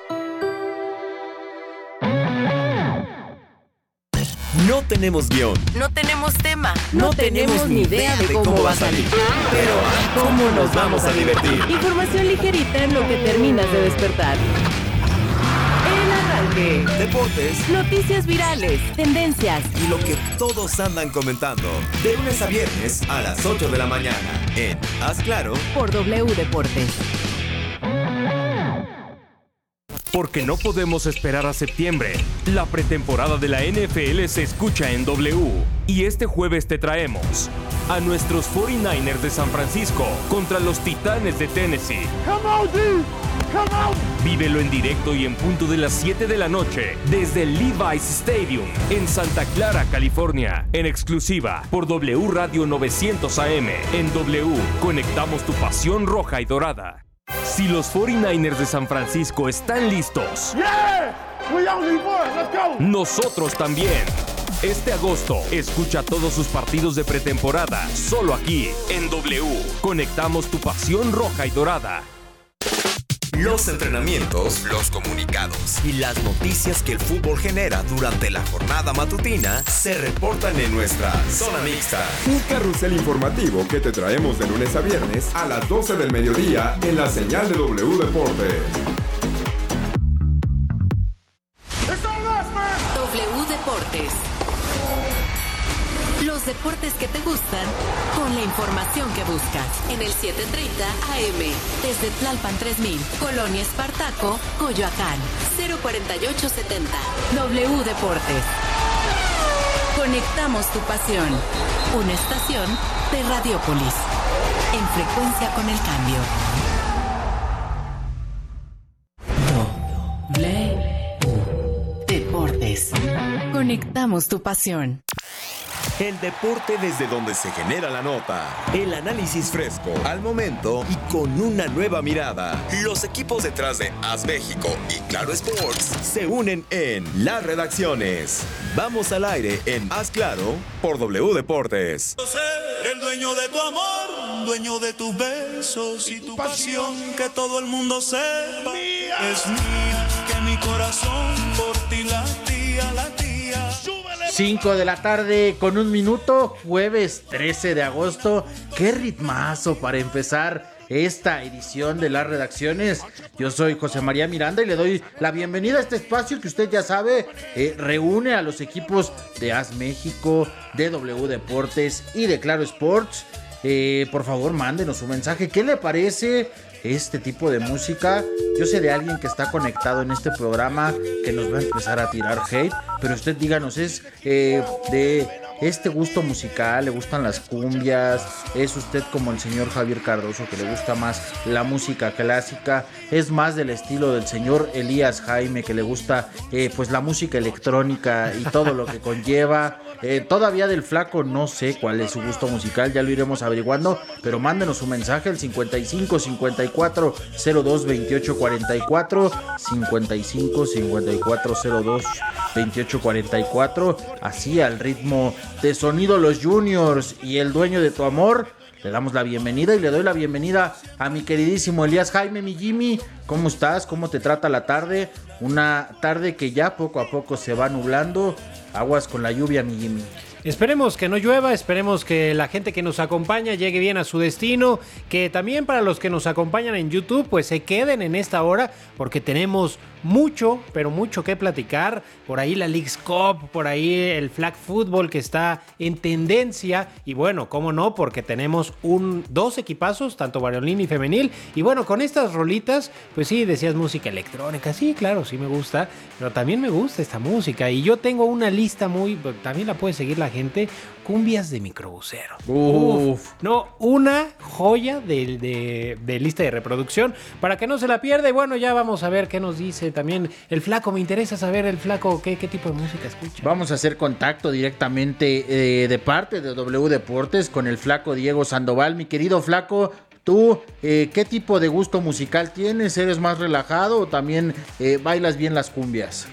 Speaker 11: No tenemos guión.
Speaker 8: No tenemos tema.
Speaker 11: No, no tenemos ni idea de cómo va a salir. Pero, ¿cómo nos vamos a divertir?
Speaker 8: Información ligerita en lo que terminas de despertar. El arranque.
Speaker 11: Deportes.
Speaker 8: Noticias virales. Tendencias.
Speaker 11: Y lo que todos andan comentando. De lunes a viernes a las ocho de la mañana. En Haz Claro.
Speaker 8: Por W Deportes.
Speaker 11: Porque no podemos esperar a septiembre. La pretemporada de la N F L se escucha en W. Y este jueves te traemos a nuestros cuarenta y nueve ers de San Francisco contra los Titanes de Tennessee.
Speaker 6: Come on, dude. Come on.
Speaker 11: Vívelo en directo y en punto de las siete de la noche desde el Levi's Stadium en Santa Clara, California. En exclusiva por W Radio novecientos A M. En W, conectamos tu pasión roja y dorada. Si los cuarenta y nueve ers de San Francisco están listos,
Speaker 6: yeah, we only won. Let's go.
Speaker 11: Nosotros también. Este agosto, escucha todos sus partidos de pretemporada, solo aquí, en W. Conectamos tu pasión roja y dorada. Los entrenamientos, los comunicados y las noticias que el fútbol genera durante la jornada matutina se reportan en nuestra Zona Mixta.
Speaker 12: Un carrusel informativo que te traemos de lunes a viernes a las doce del mediodía en la señal de W Deportes.
Speaker 8: W Deportes. Los deportes que te gustan con la información que buscas. En el siete treinta A M. Desde Tlalpan tres mil. Colonia Espartaco, Coyoacán. cero cuarenta y ocho setenta. W Deportes. Conectamos tu pasión. Una estación de Radiopolis. En frecuencia con el cambio. W Deportes. Conectamos tu pasión.
Speaker 16: El deporte desde donde se genera la nota. El análisis fresco, al momento y con una nueva mirada. Los equipos detrás de As México y Claro Sports se unen en Las Redacciones. Vamos al aire en Haz Claro por W Deportes.
Speaker 17: Ser el dueño de tu amor, dueño de tus besos y tu pasión, que todo el mundo sepa. Es mía, que mi corazón por ti latía, latía.
Speaker 18: cinco de la tarde con un minuto, jueves trece de agosto. Qué ritmazo para empezar esta edición de Las Redacciones. Yo soy José María Miranda y le doy la bienvenida a este espacio que usted ya sabe, eh, reúne a los equipos de As México, de W Deportes y de Claro Sports. Eh, por favor, mándenos su mensaje. ¿Qué le parece este tipo de música? Yo sé de alguien que está conectado en este programa que nos va a empezar a tirar hate, pero usted díganos, ¿es eh, de este gusto musical? ¿Le gustan las cumbias? ¿Es usted como el señor Javier Cardoso, que le gusta más la música clásica? ¿Es más del estilo del señor Elías Jaime, que le gusta eh, pues la música electrónica y todo lo que conlleva? Eh, todavía del Flaco no sé cuál es su gusto musical, ya lo iremos averiguando, pero mándenos su mensaje al cincuenta y cinco cincuenta y cuatro cero dos veintiocho cuarenta y cuatro, cincuenta y cinco cincuenta y cuatro cero dos veintiocho cuarenta y cuatro, así al ritmo de Sonido Los Juniors y El Dueño de tu Amor. Le damos la bienvenida y le doy la bienvenida a mi queridísimo Elías Jaime, mi Jimmy. ¿Cómo estás? ¿Cómo te trata la tarde? Una tarde que ya poco a poco se va nublando. Aguas con la lluvia, mi Jimmy.
Speaker 19: Esperemos que no llueva, esperemos que la gente que nos acompaña llegue bien a su destino, que también para los que nos acompañan en YouTube pues se queden en esta hora porque tenemos mucho, pero mucho que platicar. Por ahí la Leagues Cup, por ahí el flag football que está en tendencia y bueno, cómo no, porque tenemos un, dos equipazos, tanto varonil y femenil, y bueno, con estas rolitas, pues sí, decías música electrónica, sí, claro, sí me gusta, pero también me gusta esta música y yo tengo una lista muy, también la puede seguir la gente, cumbias de microbusero. Uf. Uf, no, una joya de, de, de lista de reproducción para que no se la pierda. Y bueno, ya vamos a ver qué nos dice también el Flaco. Me interesa saber el Flaco qué, qué tipo de música escucha.
Speaker 18: Vamos a hacer contacto directamente eh, de parte de W Deportes con el Flaco Diego Sandoval. Mi querido Flaco, tú, eh, ¿qué tipo de gusto musical tienes? ¿Eres más relajado o también eh, bailas bien las cumbias?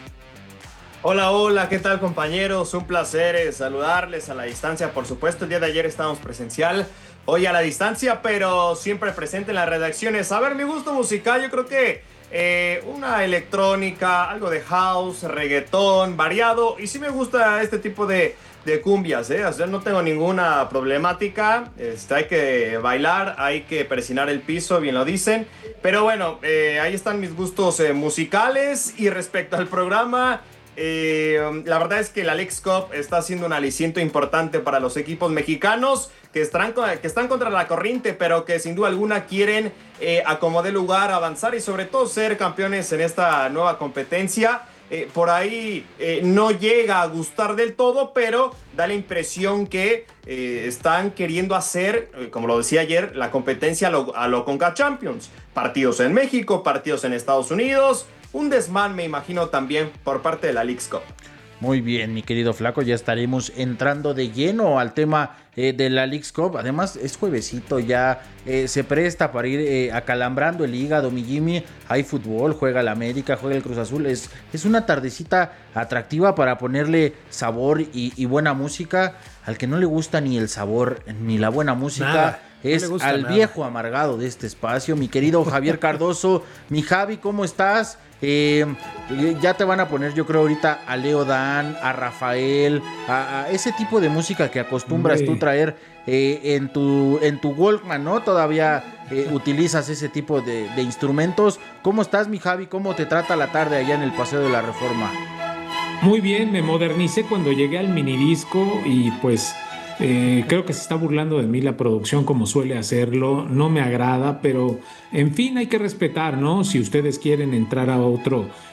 Speaker 20: Hola, hola, ¿qué tal, compañeros? Un placer eh, saludarles a la distancia, por supuesto. El día de ayer estábamos presencial, hoy a la distancia, pero siempre presente en las redacciones. A ver, mi gusto musical, yo creo que eh, una electrónica, algo de house, reggaetón, variado. Y sí me gusta este tipo de, de cumbias, ¿eh? O sea, no tengo ninguna problemática. Este, hay que bailar, hay que persinar el piso, bien lo dicen. Pero bueno, eh, ahí están mis gustos eh, musicales. Y respecto al programa... Eh, la verdad es que la Leagues Cup está siendo un aliciento importante para los equipos mexicanos que están, que están contra la corriente, pero que sin duda alguna quieren eh, acomodar lugar, avanzar y sobre todo ser campeones en esta nueva competencia. Eh, por ahí eh, no llega a gustar del todo, pero da la impresión que eh, están queriendo hacer, eh, como lo decía ayer, la competencia a lo, a lo Conca Champions. Partidos en México, partidos en Estados Unidos. Un desmán, me imagino, también por parte de la Leagues Cup.
Speaker 18: Muy bien, mi querido Flaco, ya estaremos entrando de lleno al tema eh, de la Leagues Cup. Además, es juevesito, ya eh, se presta para ir eh, acalambrando el hígado, mi Jimmy. Hay fútbol, juega la América, juega el Cruz Azul. Es, es una tardecita atractiva para ponerle sabor y, y buena música. Al que no le gusta ni el sabor ni la buena música... Nada. Es no al nada. Viejo amargado de este espacio, mi querido Javier Cardoso. Mi Javi, ¿cómo estás? Eh, ya te van a poner, yo creo, ahorita a Leo Dan, a Rafael, a, a ese tipo de música que acostumbras Hombre. tú traer eh, en tu en tu Walkman, ¿no? Todavía eh, utilizas ese tipo de, de instrumentos. ¿Cómo estás, mi Javi? ¿Cómo te trata la tarde allá en el Paseo de la Reforma?
Speaker 21: Muy bien, me modernicé cuando llegué al minidisco y pues... Eh, creo que se está burlando de mí la producción como suele hacerlo, no me agrada, pero en fin hay que respetar, ¿no? Si ustedes quieren entrar a otro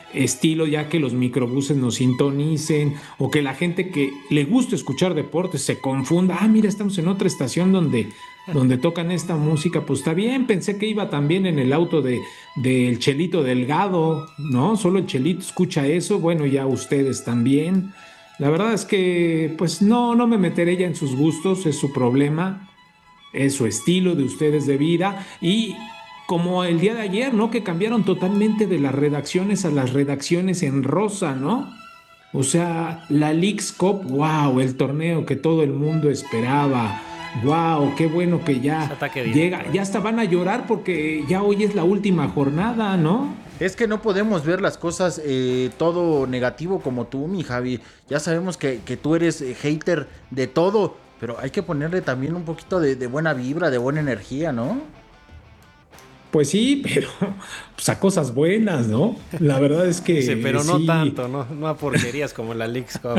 Speaker 21: estilo, ya que los microbuses nos sintonicen o que la gente que le gusta escuchar deportes se confunda. Ah, mira, estamos en otra estación donde, donde tocan esta música. Pues está bien, pensé que iba también en el auto de del Chelito Delgado, ¿no? Solo el Chelito escucha eso. Bueno, ya ustedes también. La verdad es que, pues no, no me meteré ya en sus gustos, es su problema, es su estilo de ustedes de vida. Y como el día de ayer, ¿no? Que cambiaron totalmente de las redacciones a las redacciones en rosa, ¿no? O sea, la Leagues Cup, wow, el torneo que todo el mundo esperaba. Wow, qué bueno que ya llega. Ya hasta van a llorar porque ya hoy es la última jornada, ¿no?
Speaker 18: Es que no podemos ver las cosas eh, todo negativo como tú, mi Javi. Ya sabemos que, que tú eres eh, hater de todo, pero hay que ponerle también un poquito de, de buena vibra, de buena energía, ¿no?
Speaker 21: Pues sí, pero pues a cosas buenas, ¿no? La verdad es que...
Speaker 19: Sí, pero no
Speaker 21: sí.
Speaker 19: tanto, no, no a porquerías como la Leagues Cup.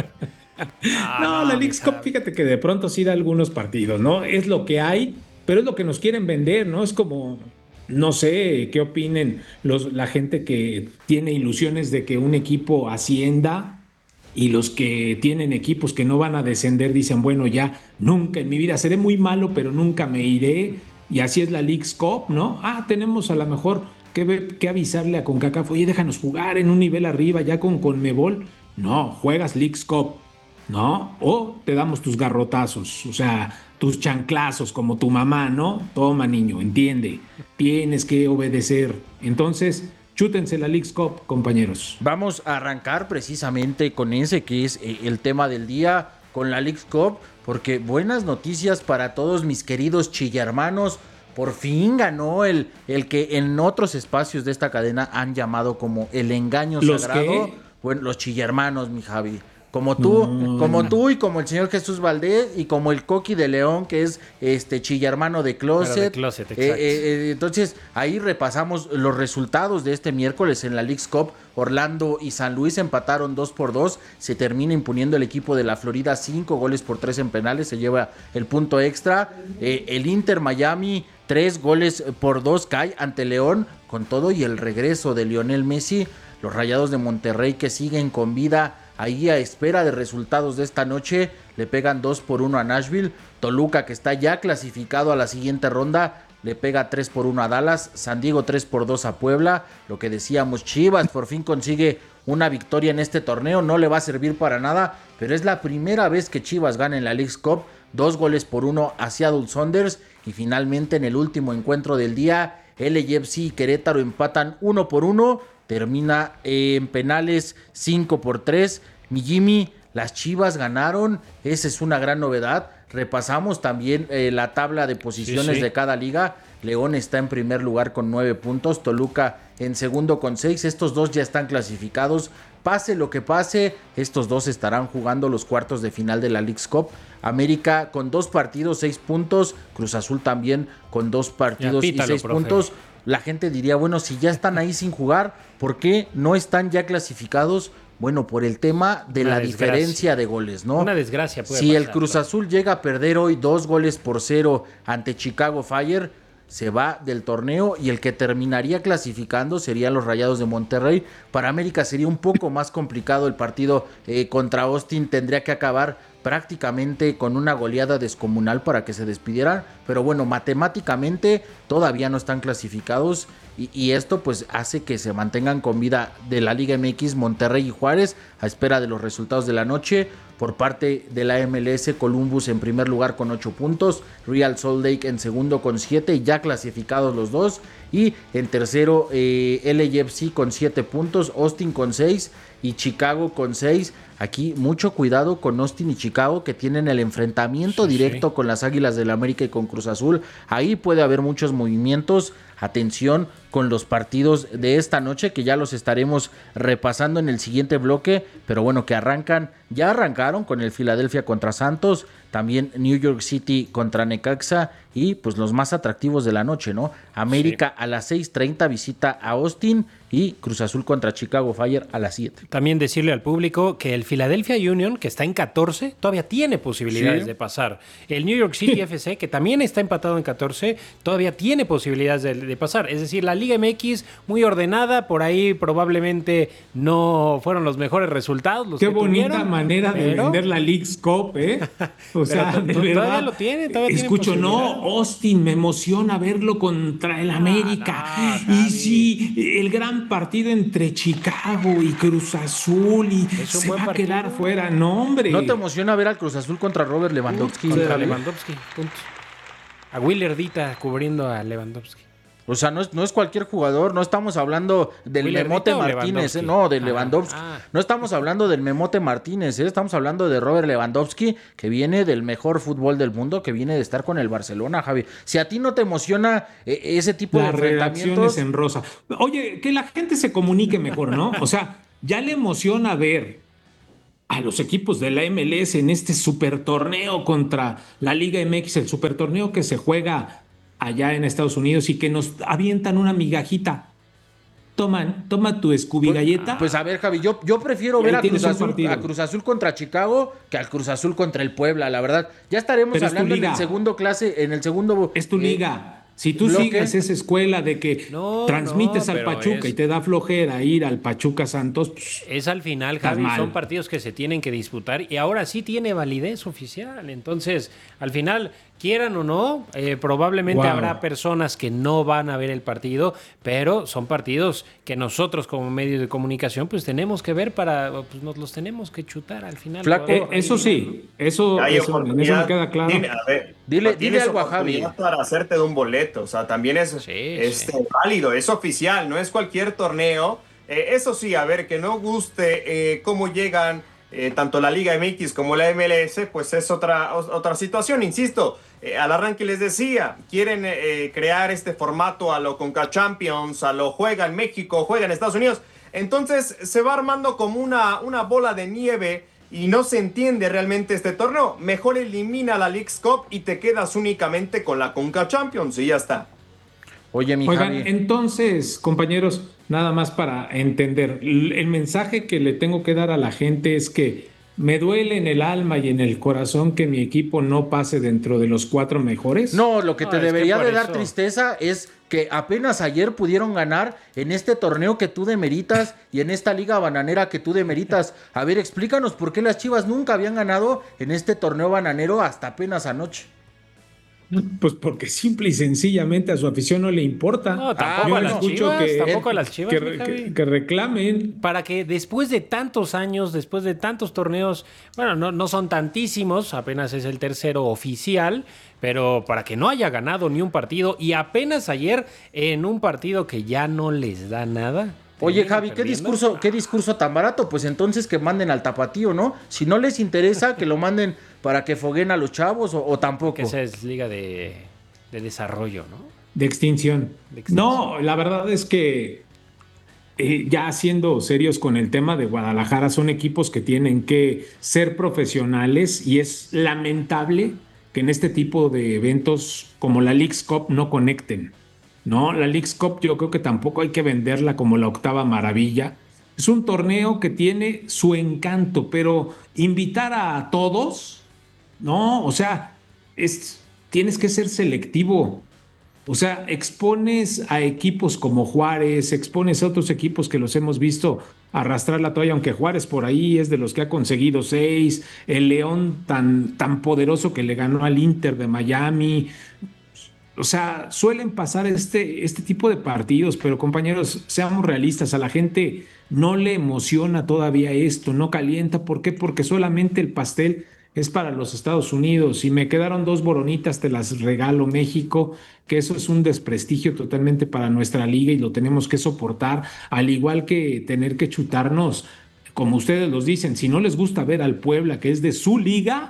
Speaker 19: Ah,
Speaker 21: no, la Leagues Cup, fíjate que de pronto sí da algunos partidos, ¿no? Es lo que hay, pero es lo que nos quieren vender, ¿no? Es como, no sé, qué opinen los, la gente que tiene ilusiones de que un equipo ascienda y los que tienen equipos que no van a descender dicen, bueno, ya, nunca en mi vida, seré muy malo, pero nunca me iré. Y así es la Leagues Cup, ¿no? Ah, tenemos a lo mejor que, que avisarle a CONCACAF, oye, déjanos jugar en un nivel arriba ya con CONMEBOL. No, juegas Leagues Cup, ¿no? O te damos tus garrotazos, o sea, tus chanclazos como tu mamá, ¿no? Toma, niño, entiende, tienes que obedecer. Entonces, chútense la Leagues Cup, compañeros.
Speaker 18: Vamos a arrancar precisamente con ese que es el tema del día, con la Leagues Cup, porque buenas noticias para todos mis queridos chillermanos. Por fin ganó el, el que en otros espacios de esta cadena han llamado como el engaño
Speaker 21: ¿Los
Speaker 18: sagrado.
Speaker 21: qué?
Speaker 18: Bueno, los chillermanos, mi Javi. Como tú,
Speaker 21: No.
Speaker 18: como tú y como el señor Jesús Valdés y como el Coqui de León, que es este chillermano de Closet.
Speaker 19: Pero de Closet,
Speaker 18: Eh,
Speaker 19: exacto.
Speaker 18: eh, eh, entonces, ahí repasamos los resultados de este miércoles en la Leagues Cup. Orlando y San Luis empataron dos por dos. Se termina imponiendo el equipo de la Florida cinco goles por tres en penales. Se lleva el punto extra. Eh, el Inter Miami, tres goles por dos cae ante León. Con todo y el regreso de Lionel Messi. Los Rayados de Monterrey, que siguen con vida ahí a espera de resultados de esta noche, le pegan dos por uno a Nashville. Toluca, que está ya clasificado a la siguiente ronda, le pega tres por uno a Dallas. San Diego tres por dos a Puebla. Lo que decíamos, Chivas por fin consigue una victoria en este torneo. No le va a servir para nada, pero es la primera vez que Chivas gana en la Leagues Cup. Dos goles por uno a Seattle Sounders. Y finalmente en el último encuentro del día, L A F C y Querétaro empatan uno por uno. Termina en penales cinco por tres. Mi Jimmy, las Chivas ganaron. Esa es una gran novedad. Repasamos también eh, la tabla de posiciones
Speaker 19: Sí, sí.
Speaker 18: de cada liga. León está en primer lugar con nueve puntos. Toluca en segundo con seis. Estos dos ya están clasificados. Pase lo que pase, estos dos estarán jugando los cuartos de final de la Leagues Cup. América con dos partidos, seis puntos. Cruz Azul también con dos partidos
Speaker 19: Ya,
Speaker 18: y
Speaker 19: pítalo,
Speaker 18: seis
Speaker 19: profe.
Speaker 18: puntos. La gente diría, bueno, si ya están ahí sin jugar, ¿por qué no están ya clasificados? Bueno, por el tema de
Speaker 19: Una
Speaker 18: la
Speaker 19: desgracia.
Speaker 18: diferencia de goles, ¿no?
Speaker 19: Una desgracia puede
Speaker 18: Si el
Speaker 19: pasar,
Speaker 18: Cruz
Speaker 19: claro.
Speaker 18: Azul llega a perder hoy dos goles por cero ante Chicago Fire, se va del torneo y el que terminaría clasificando serían los Rayados de Monterrey. Para América sería un poco más complicado el partido eh, contra Austin, tendría que acabar prácticamente con una goleada descomunal para que se despidieran, pero bueno, matemáticamente todavía no están clasificados y, y esto pues hace que se mantengan con vida de la Liga M X Monterrey y Juárez a espera de los resultados de la noche. Por parte de la M L S, Columbus en primer lugar con ocho puntos, Real Salt Lake en segundo con siete, ya clasificados los dos, y en tercero eh, L A F C con siete puntos, Austin con seis y Chicago con seis. Aquí mucho cuidado con Austin y Chicago, que tienen el enfrentamiento
Speaker 19: Sí,
Speaker 18: directo
Speaker 19: sí.
Speaker 18: con las Águilas del América y con Cruz Azul. Ahí puede haber muchos movimientos. Atención con los partidos de esta noche, que ya los estaremos repasando en el siguiente bloque, pero bueno, que arrancan, ya arrancaron con el Philadelphia contra Santos, también New York City contra Necaxa y pues los más atractivos de la noche, ¿no? América sí. A las seis treinta visita a Austin y Cruz Azul contra Chicago Fire a las siete.
Speaker 19: También decirle al público que el Philadelphia Union, que está en catorce, todavía tiene posibilidades
Speaker 18: Sí.
Speaker 19: de pasar. El New York City F C, que también está empatado en catorce, todavía tiene posibilidades de, de pasar. Es decir, la Liga M X muy ordenada, por ahí probablemente no fueron los mejores resultados. Los
Speaker 21: Qué
Speaker 19: que
Speaker 21: bonita
Speaker 19: tuvieron,
Speaker 21: manera de
Speaker 19: pero-
Speaker 21: vender la Leagues Cup, ¿eh? O sea,
Speaker 19: Pero
Speaker 21: de
Speaker 19: to- todavía
Speaker 21: verdad.
Speaker 19: lo tiene, todavía tiene
Speaker 21: Escucho, no,
Speaker 19: posibilidad.
Speaker 21: Austin, me emociona verlo contra el América. y sí, el gran partido entre Chicago y Cruz Azul y
Speaker 19: Es un
Speaker 21: se
Speaker 19: buen
Speaker 21: va
Speaker 19: partido.
Speaker 21: a quedar fuera. No, hombre.
Speaker 18: ¿No te emociona ver al Cruz Azul contra Robert Lewandowski?
Speaker 19: Contra
Speaker 18: Javi?
Speaker 19: Lewandowski, punto. A Willardita cubriendo a Lewandowski.
Speaker 18: O sea, no es, no es cualquier jugador, no estamos hablando del
Speaker 19: ¿Willardita
Speaker 18: Memote
Speaker 19: o
Speaker 18: Martínez,
Speaker 19: Lewandowski?
Speaker 18: eh, no, de
Speaker 19: Ah,
Speaker 18: Lewandowski.
Speaker 19: ah.
Speaker 18: No estamos hablando del Memote Martínez, eh, estamos hablando de Robert Lewandowski, que viene del mejor fútbol del mundo, que viene de estar con el Barcelona, Javi. Si a ti no te emociona eh, ese tipo
Speaker 21: Las
Speaker 18: de
Speaker 21: redacciones
Speaker 18: enfrentamientos...
Speaker 21: en rosa. Oye, que la gente se comunique mejor, ¿no? O sea, ya le emociona ver a los equipos de la M L S en este super torneo contra la Liga M X, el super torneo que se juega allá en Estados Unidos y que nos avientan una migajita. Toman, toma tu Scooby galleta.
Speaker 18: Pues a ver, Javi, yo, yo prefiero
Speaker 21: Y
Speaker 18: ver
Speaker 21: ahí
Speaker 18: a Cruz,
Speaker 21: tienes un
Speaker 18: Azul,
Speaker 21: partido.
Speaker 18: a Cruz Azul contra Chicago que al Cruz Azul contra el Puebla, la verdad. Ya estaremos
Speaker 21: Pero es tu
Speaker 18: hablando en
Speaker 21: liga.
Speaker 18: el segundo clase, en el segundo...
Speaker 21: Es tu
Speaker 18: eh,
Speaker 21: liga. Si tú
Speaker 18: bloque.
Speaker 21: sigues esa escuela de que transmites
Speaker 19: no,
Speaker 21: al
Speaker 19: pero
Speaker 21: Pachuca
Speaker 19: es-
Speaker 21: y te da flojera ir al Pachuca Santos, pues,
Speaker 19: Es al final,
Speaker 21: Estás
Speaker 19: Javi,
Speaker 21: mal.
Speaker 19: son partidos que se tienen que disputar y ahora sí tiene validez oficial. Entonces, al final, quieran o no, eh, probablemente
Speaker 21: Wow.
Speaker 19: habrá personas que no van a ver el partido, pero son partidos que nosotros como medios de comunicación pues tenemos que ver para, pues nos los tenemos que chutar al final.
Speaker 21: Flaco, eh, eso sí, eso,
Speaker 20: Hay
Speaker 21: eso, en eso
Speaker 20: oportunidad.
Speaker 21: me queda claro.
Speaker 20: Dile, a ver,
Speaker 18: Dile-
Speaker 20: no tienes
Speaker 18: dile algo a Javi.
Speaker 20: oportunidad para hacerte de un boleto, o sea, también es este, válido, es oficial, no es cualquier torneo. Eh, eso sí, a ver, que no guste eh, cómo llegan eh, tanto la Liga M X como la M L S, pues es otra, o- otra situación, insisto. Eh, al arranque les decía, quieren eh, crear este formato a lo Conca Champions, a lo juega en México, juega en Estados Unidos. Entonces se va armando como una, una bola de nieve y no se entiende realmente este torneo. Mejor elimina la Leagues Cup y te quedas únicamente con la Conca Champions y ya está.
Speaker 18: Oye, mi
Speaker 21: Oigan,
Speaker 18: Javi.
Speaker 21: entonces, compañeros, nada más para entender, l- el mensaje que le tengo que dar a la gente es que me duele en el alma y en el corazón que mi equipo no pase dentro de los cuatro mejores.
Speaker 18: No, lo que
Speaker 21: No,
Speaker 18: te
Speaker 21: es que
Speaker 18: debería
Speaker 21: por
Speaker 18: de dar
Speaker 21: eso-
Speaker 18: tristeza es que apenas ayer pudieron ganar en este torneo que tú demeritas y en esta liga bananera que tú demeritas. A ver, explícanos por qué las Chivas nunca habían ganado en este torneo bananero hasta apenas anoche.
Speaker 21: Pues porque simple y sencillamente a su afición no le importa.
Speaker 19: No, tampoco
Speaker 21: Yo
Speaker 19: a
Speaker 21: no
Speaker 19: las
Speaker 21: escucho
Speaker 19: Chivas,
Speaker 21: que-
Speaker 19: tampoco a las Chivas,
Speaker 21: que,
Speaker 19: mi Javi.
Speaker 21: que- que reclamen.
Speaker 19: Para que después de tantos años, después de tantos torneos, bueno, no, no son tantísimos, apenas es el tercero oficial, pero para que no haya ganado ni un partido y apenas ayer en un partido que ya no les da nada.
Speaker 18: Oye,
Speaker 19: terminan
Speaker 18: Javi, ¿qué
Speaker 19: perdiendo.
Speaker 18: discurso, qué discurso tan barato? Pues entonces que manden al tapatío, ¿no? Si no les interesa, que lo manden para que foguen a los chavos o, o tampoco.
Speaker 19: Que esa es liga de, de desarrollo, ¿no?
Speaker 21: De extinción.
Speaker 19: De extinción.
Speaker 21: No, la verdad es que eh, ya siendo serios con el tema de Guadalajara, son equipos que tienen que ser profesionales y es lamentable que en este tipo de eventos como la Leagues Cup no conecten. No, la Leagues Cup yo creo que tampoco hay que venderla como la octava maravilla. Es un torneo que tiene su encanto, pero invitar a todos, no, o sea, es, tienes que ser selectivo. O sea, expones a equipos como Juárez, expones a otros equipos que los hemos visto arrastrar la toalla, aunque Juárez por ahí es de los que ha conseguido seis, el León tan, tan poderoso que le ganó al Inter de Miami. O sea, suelen pasar este, este tipo de partidos, pero compañeros, seamos realistas, a la gente no le emociona todavía esto, no calienta. ¿Por qué? Porque solamente el pastel es para los Estados Unidos. Si me quedaron dos boronitas, te las regalo, México, que eso es un desprestigio totalmente para nuestra liga y lo tenemos que soportar, al igual que tener que chutarnos, como ustedes los dicen, si no les gusta ver al Puebla, que es de su liga,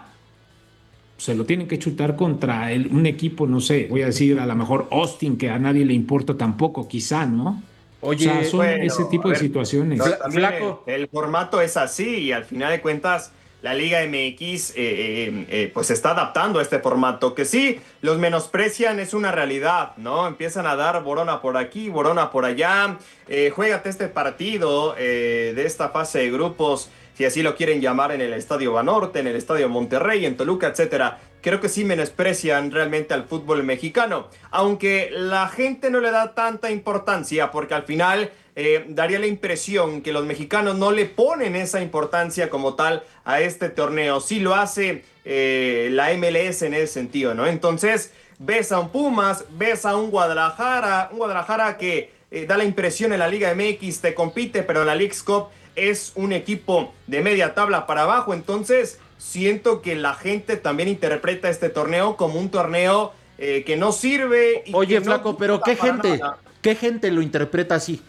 Speaker 21: se lo tienen que chutar contra el, un equipo, no sé, voy a decir a lo mejor Austin, que a nadie le importa tampoco, quizá, ¿no?
Speaker 18: Oye,
Speaker 21: o sea, son
Speaker 20: bueno,
Speaker 21: ese tipo
Speaker 20: a
Speaker 21: de
Speaker 20: ver,
Speaker 21: situaciones.
Speaker 20: no, también el, el formato es así y al final de cuentas la Liga M X eh, eh, eh, pues se está adaptando a este formato. Que sí, los menosprecian, es una realidad, ¿no? Empiezan a dar borona por aquí, borona por allá. Eh, juégate este partido eh, de esta fase de grupos, si así lo quieren llamar, en el Estadio Banorte, en el Estadio Monterrey, en Toluca, etcétera. Creo que sí menosprecian realmente al fútbol mexicano, aunque la gente no le da tanta importancia, porque al final eh, daría la impresión que los mexicanos no le ponen esa importancia como tal a este torneo. Sí lo hace eh, la M L S en ese sentido, ¿no? Entonces, ves a un Pumas, ves a un Guadalajara, un Guadalajara que eh, da la impresión en la Liga M X, te compite, pero en la Leagues Cup es un equipo de media tabla para abajo. Entonces siento que la gente también interpreta este torneo como un torneo eh, que no sirve. Y
Speaker 18: Oye,
Speaker 20: que
Speaker 18: Flaco,
Speaker 20: no
Speaker 18: pero ¿qué gente,
Speaker 20: nada.
Speaker 18: qué gente lo interpreta así?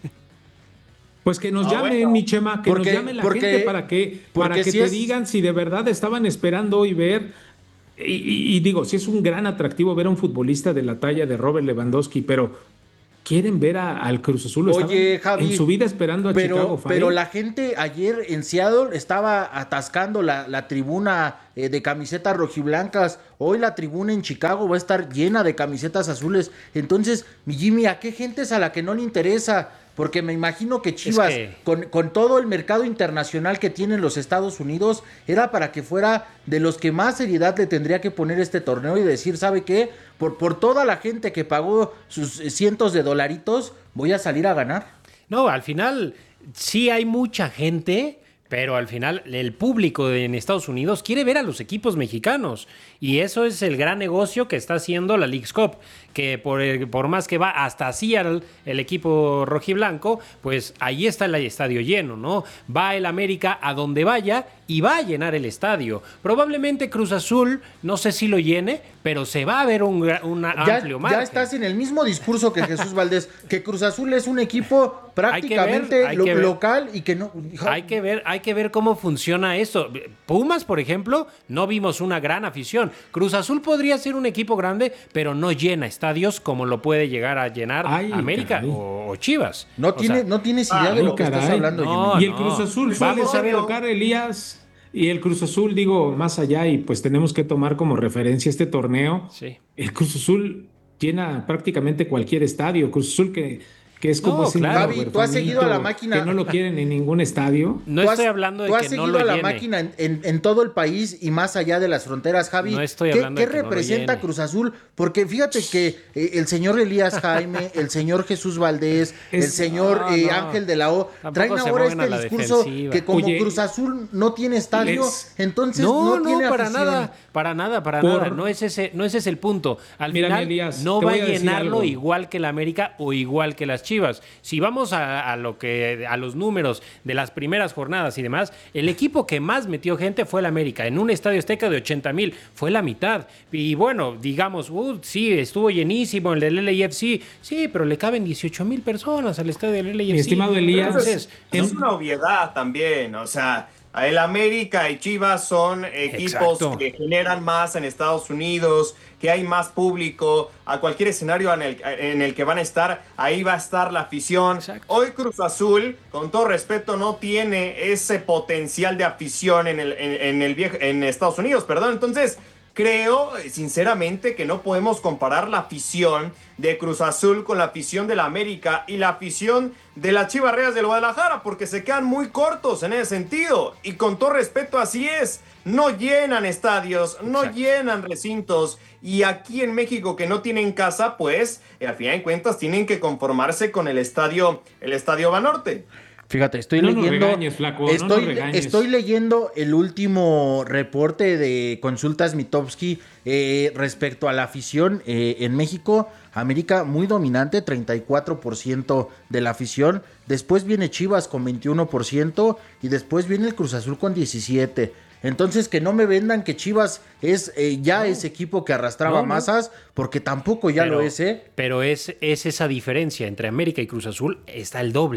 Speaker 21: Pues que nos
Speaker 20: Ah,
Speaker 21: llamen,
Speaker 20: bueno.
Speaker 21: mi Chema, que
Speaker 18: Porque-
Speaker 21: nos llame la
Speaker 18: porque-
Speaker 21: gente para que, para
Speaker 18: porque
Speaker 21: que
Speaker 18: si
Speaker 21: te
Speaker 18: es-
Speaker 21: digan si de verdad estaban esperando hoy ver. Y, y- y digo, sí es un gran atractivo ver a un futbolista de la talla de Robert Lewandowski, pero quieren ver a- al Cruz Azul.
Speaker 18: Oye,
Speaker 21: Estaban
Speaker 18: Javi,
Speaker 21: en su vida esperando a
Speaker 18: pero,
Speaker 21: Chicago Fire.
Speaker 18: pero la gente ayer en Seattle estaba atascando la, la tribuna eh, de camisetas rojiblancas. Hoy la tribuna en Chicago va a estar llena de camisetas azules. Entonces, mi Jimmy, ¿a qué gente es a la que no le interesa? Porque me imagino que Chivas,
Speaker 19: que-
Speaker 18: con, con todo el mercado internacional que tienen los Estados Unidos, era para que fuera de los que más seriedad le tendría que poner este torneo y decir, ¿sabe qué? Por, por toda la gente que pagó sus eh, cientos de dolaritos, voy a salir a ganar.
Speaker 19: No, al final sí hay mucha gente, pero al final el público en Estados Unidos quiere ver a los equipos mexicanos. Y eso es el gran negocio que está haciendo la Leagues Cup, que por, el- por más que va hasta Seattle el equipo rojiblanco, pues ahí está el estadio lleno, ¿no? Va el América a donde vaya y va a llenar el estadio. Probablemente Cruz Azul, no sé si lo llene, pero se va a ver un, gra- un
Speaker 18: Ya,
Speaker 19: amplio
Speaker 18: ya
Speaker 19: margen.
Speaker 18: estás en el mismo discurso que Jesús Valdés, que Cruz Azul es un equipo prácticamente
Speaker 19: hay
Speaker 18: lo-
Speaker 19: que ver.
Speaker 18: local y que no...
Speaker 19: Hay que ver, hay que ver cómo funciona esto. Pumas, por ejemplo, no vimos una gran afición. Cruz Azul podría ser un equipo grande, pero no llena estadios como lo puede llegar a llenar
Speaker 21: Ay,
Speaker 19: América
Speaker 21: caray.
Speaker 19: o, o Chivas.
Speaker 18: No,
Speaker 19: O
Speaker 18: tiene,
Speaker 19: sea,
Speaker 18: no tienes idea de
Speaker 21: Ay,
Speaker 18: lo que estás
Speaker 21: caray.
Speaker 18: hablando,
Speaker 19: No,
Speaker 18: Jimmy.
Speaker 21: Y el Cruz Azul suele
Speaker 19: Vamos a ver.
Speaker 21: tocar, Elías. Y el Cruz Azul, digo, más allá, y pues tenemos que tomar como referencia este torneo.
Speaker 19: Sí.
Speaker 21: El Cruz Azul llena prácticamente cualquier estadio. Cruz Azul que, que es como
Speaker 19: No,
Speaker 21: ese
Speaker 19: claro.
Speaker 21: niño
Speaker 18: Javi, ¿tú has seguido a la
Speaker 21: huerfanito
Speaker 18: máquina?
Speaker 21: Que no lo quieren en ningún estadio.
Speaker 19: No
Speaker 18: Tú has-
Speaker 19: estoy hablando de
Speaker 18: tú has
Speaker 19: que
Speaker 18: seguido
Speaker 19: no lo
Speaker 18: a la
Speaker 19: llene.
Speaker 18: máquina en, en- en todo el país y más allá de las fronteras, Javi.
Speaker 19: No estoy
Speaker 18: ¿Qué,
Speaker 19: hablando
Speaker 18: qué
Speaker 19: de que no lo
Speaker 18: representa
Speaker 19: llene.
Speaker 18: Cruz Azul? Porque fíjate que eh, el señor Elías Jaime, el señor Jesús Valdés, el
Speaker 21: Es-
Speaker 18: señor
Speaker 19: no,
Speaker 18: eh,
Speaker 19: no.
Speaker 18: Ángel de la O,
Speaker 19: Tampoco
Speaker 18: traen
Speaker 19: se
Speaker 18: ahora
Speaker 19: pongan a
Speaker 18: este
Speaker 19: la
Speaker 18: discurso
Speaker 19: defensiva.
Speaker 18: que como
Speaker 21: Oye,
Speaker 18: Cruz Azul no tiene estadio,
Speaker 21: les-
Speaker 18: entonces
Speaker 19: No,
Speaker 18: no,
Speaker 19: no,
Speaker 18: tiene
Speaker 19: para
Speaker 18: afición.
Speaker 19: nada, para nada, para
Speaker 21: Por-
Speaker 19: nada. No es ese, no ese es el punto. Al
Speaker 21: Mira,
Speaker 19: final
Speaker 21: mi Elías,
Speaker 19: no
Speaker 21: te
Speaker 19: va a
Speaker 21: voy a decir
Speaker 19: llenarlo
Speaker 21: algo.
Speaker 19: igual que la América o igual que las Chivas. Si vamos a, a lo que a los números de las primeras jornadas y demás, el equipo que más metió gente fue el América. En un estadio Azteca de ochenta mil, fue la mitad. Y bueno, digamos, uh, sí, estuvo llenísimo el del L A F C. Sí, pero le caben dieciocho mil personas al estadio del L A F C.
Speaker 21: Mi estimado Elías,
Speaker 19: Entonces,
Speaker 20: Es una obviedad también, o sea, el América y Chivas son equipos
Speaker 19: Exacto.
Speaker 20: que generan más en Estados Unidos, que hay más público, a cualquier escenario en el, en el que van a estar, ahí va a estar la afición.
Speaker 19: Exacto.
Speaker 20: Hoy Cruz Azul, con todo respeto, no tiene ese potencial de afición en, el, en, en el viejo, en Estados Unidos, perdón, entonces... Creo, sinceramente, que no podemos comparar la afición de Cruz Azul con la afición de la América y la afición de las Chivas Rayadas del Guadalajara, porque se quedan muy cortos en ese sentido. Y con todo respeto, así es. No llenan estadios, no
Speaker 19: Exacto.
Speaker 20: llenan recintos. Y aquí en México, que no tienen casa, pues, al final de cuentas, tienen que conformarse con el estadio, el estadio Banorte.
Speaker 18: Fíjate, estoy
Speaker 21: No nos
Speaker 18: leyendo.
Speaker 21: regañes, flaco, no
Speaker 18: estoy,
Speaker 21: nos regañes.
Speaker 18: estoy leyendo el último reporte de Consultas Mitofsky eh, respecto a la afición eh, en México. América muy dominante, treinta y cuatro por ciento de la afición. Después viene Chivas con veintiuno por ciento y después viene el Cruz Azul con diecisiete por ciento. Entonces que no me vendan que Chivas es eh, ya ese equipo que arrastraba
Speaker 19: No, no.
Speaker 18: masas, porque tampoco ya
Speaker 19: Pero-
Speaker 18: lo es, ¿eh?
Speaker 19: Pero es, es esa diferencia entre América y Cruz Azul, está el doble.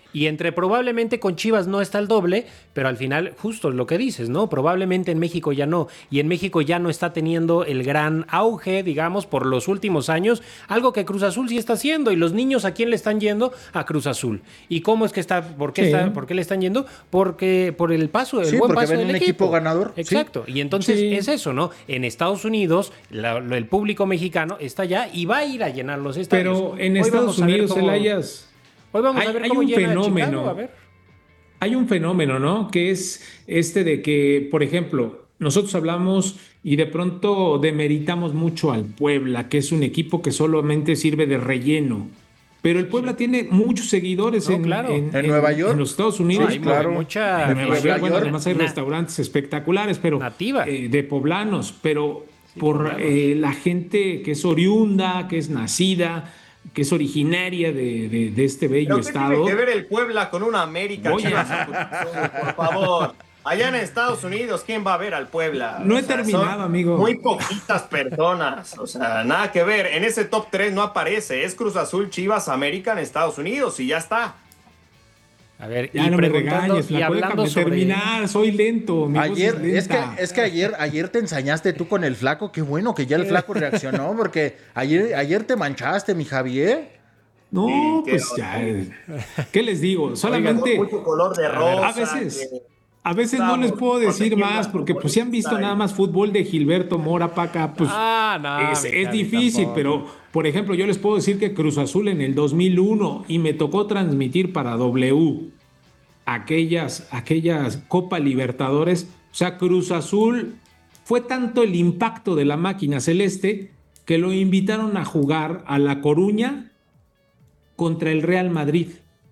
Speaker 19: Y entre probablemente con Chivas no está el doble, pero al final, justo lo que dices, ¿no? Probablemente en México ya no. Y en México ya no está teniendo el gran auge, digamos, por los últimos años. Algo que Cruz Azul sí está haciendo. Y los niños, ¿a quién le están yendo? A Cruz Azul. ¿Y cómo es que está? ¿Por qué, sí. está, ¿por qué le están yendo? Porque por el paso, el
Speaker 18: sí,
Speaker 19: buen
Speaker 18: porque
Speaker 19: paso
Speaker 18: ven
Speaker 19: del
Speaker 18: un
Speaker 19: equipo.
Speaker 18: equipo ganador.
Speaker 19: Exacto.
Speaker 18: Sí.
Speaker 19: Y entonces
Speaker 18: Sí.
Speaker 19: es eso, ¿no? En Estados Unidos, la, el público mexicano está allá y va a ir a llenar los estadios.
Speaker 21: Pero en
Speaker 19: Hoy
Speaker 21: Estados Unidos,
Speaker 19: cómo...
Speaker 21: Elias...
Speaker 19: Hoy vamos
Speaker 21: hay,
Speaker 19: a ver
Speaker 21: hay
Speaker 19: cómo
Speaker 21: un
Speaker 19: llena
Speaker 21: fenómeno.
Speaker 19: Chicago, a ver.
Speaker 21: Hay un fenómeno, ¿no? Que es este de que, por ejemplo, nosotros hablamos y de pronto demeritamos mucho al Puebla, que es un equipo que solamente sirve de relleno. Pero el Puebla tiene muchos seguidores
Speaker 19: No,
Speaker 21: en,
Speaker 19: claro.
Speaker 21: en,
Speaker 18: ¿En Nueva York?
Speaker 21: en los Estados Unidos.
Speaker 19: Sí, claro. Mucha
Speaker 21: En Nueva York, bueno, además hay
Speaker 19: na-
Speaker 21: restaurantes espectaculares, pero
Speaker 19: nativa.
Speaker 21: eh, de poblanos, pero por eh, la gente que es oriunda, que es nacida, que es originaria de, de, de este bello
Speaker 20: ¿Pero qué
Speaker 21: estado.
Speaker 20: tiene que ver el Puebla con una América?
Speaker 21: Oye.
Speaker 20: Chivas, por favor. Allá en Estados Unidos, ¿quién va a ver al Puebla?
Speaker 21: No he
Speaker 20: O sea,
Speaker 21: terminado,
Speaker 20: son
Speaker 21: amigo.
Speaker 20: Muy poquitas personas. O sea, nada que ver. En ese top tres no aparece. Es Cruz Azul, Chivas, América en Estados Unidos y ya está.
Speaker 19: A ver,
Speaker 21: Ya
Speaker 19: y
Speaker 21: no me
Speaker 19: preguntando
Speaker 21: regañes,
Speaker 19: y
Speaker 21: flaco,
Speaker 19: hablando
Speaker 21: déjame
Speaker 19: sobre
Speaker 21: terminar, soy lento. Mi voz
Speaker 18: Ayer,
Speaker 21: es
Speaker 18: es que,
Speaker 21: lenta.
Speaker 18: es que ayer, ayer te ensañaste tú con el flaco. Qué bueno que ya el flaco reaccionó, porque ayer, ayer te manchaste, mi Javier.
Speaker 21: No,
Speaker 20: Sí,
Speaker 21: pues
Speaker 20: qué-
Speaker 21: ya. ¿Qué les digo? Solamente.
Speaker 20: Oigan, mucho color de rosa.
Speaker 21: A veces.
Speaker 20: que-
Speaker 21: A veces no
Speaker 20: Estamos
Speaker 21: les puedo decir
Speaker 20: protegiendo
Speaker 21: más,
Speaker 20: al
Speaker 21: porque pues si han visto nada más fútbol de Gilberto Mora, Paca, pues
Speaker 19: Ah, no,
Speaker 21: es,
Speaker 19: mi
Speaker 21: es
Speaker 19: Javi,
Speaker 21: difícil,
Speaker 19: tampoco.
Speaker 21: pero por ejemplo yo les puedo decir que Cruz Azul en el dos mil uno y me tocó transmitir para W aquellas, aquellas Copa Libertadores, o sea, Cruz Azul fue tanto el impacto de la máquina celeste que lo invitaron a jugar a La Coruña contra el Real Madrid.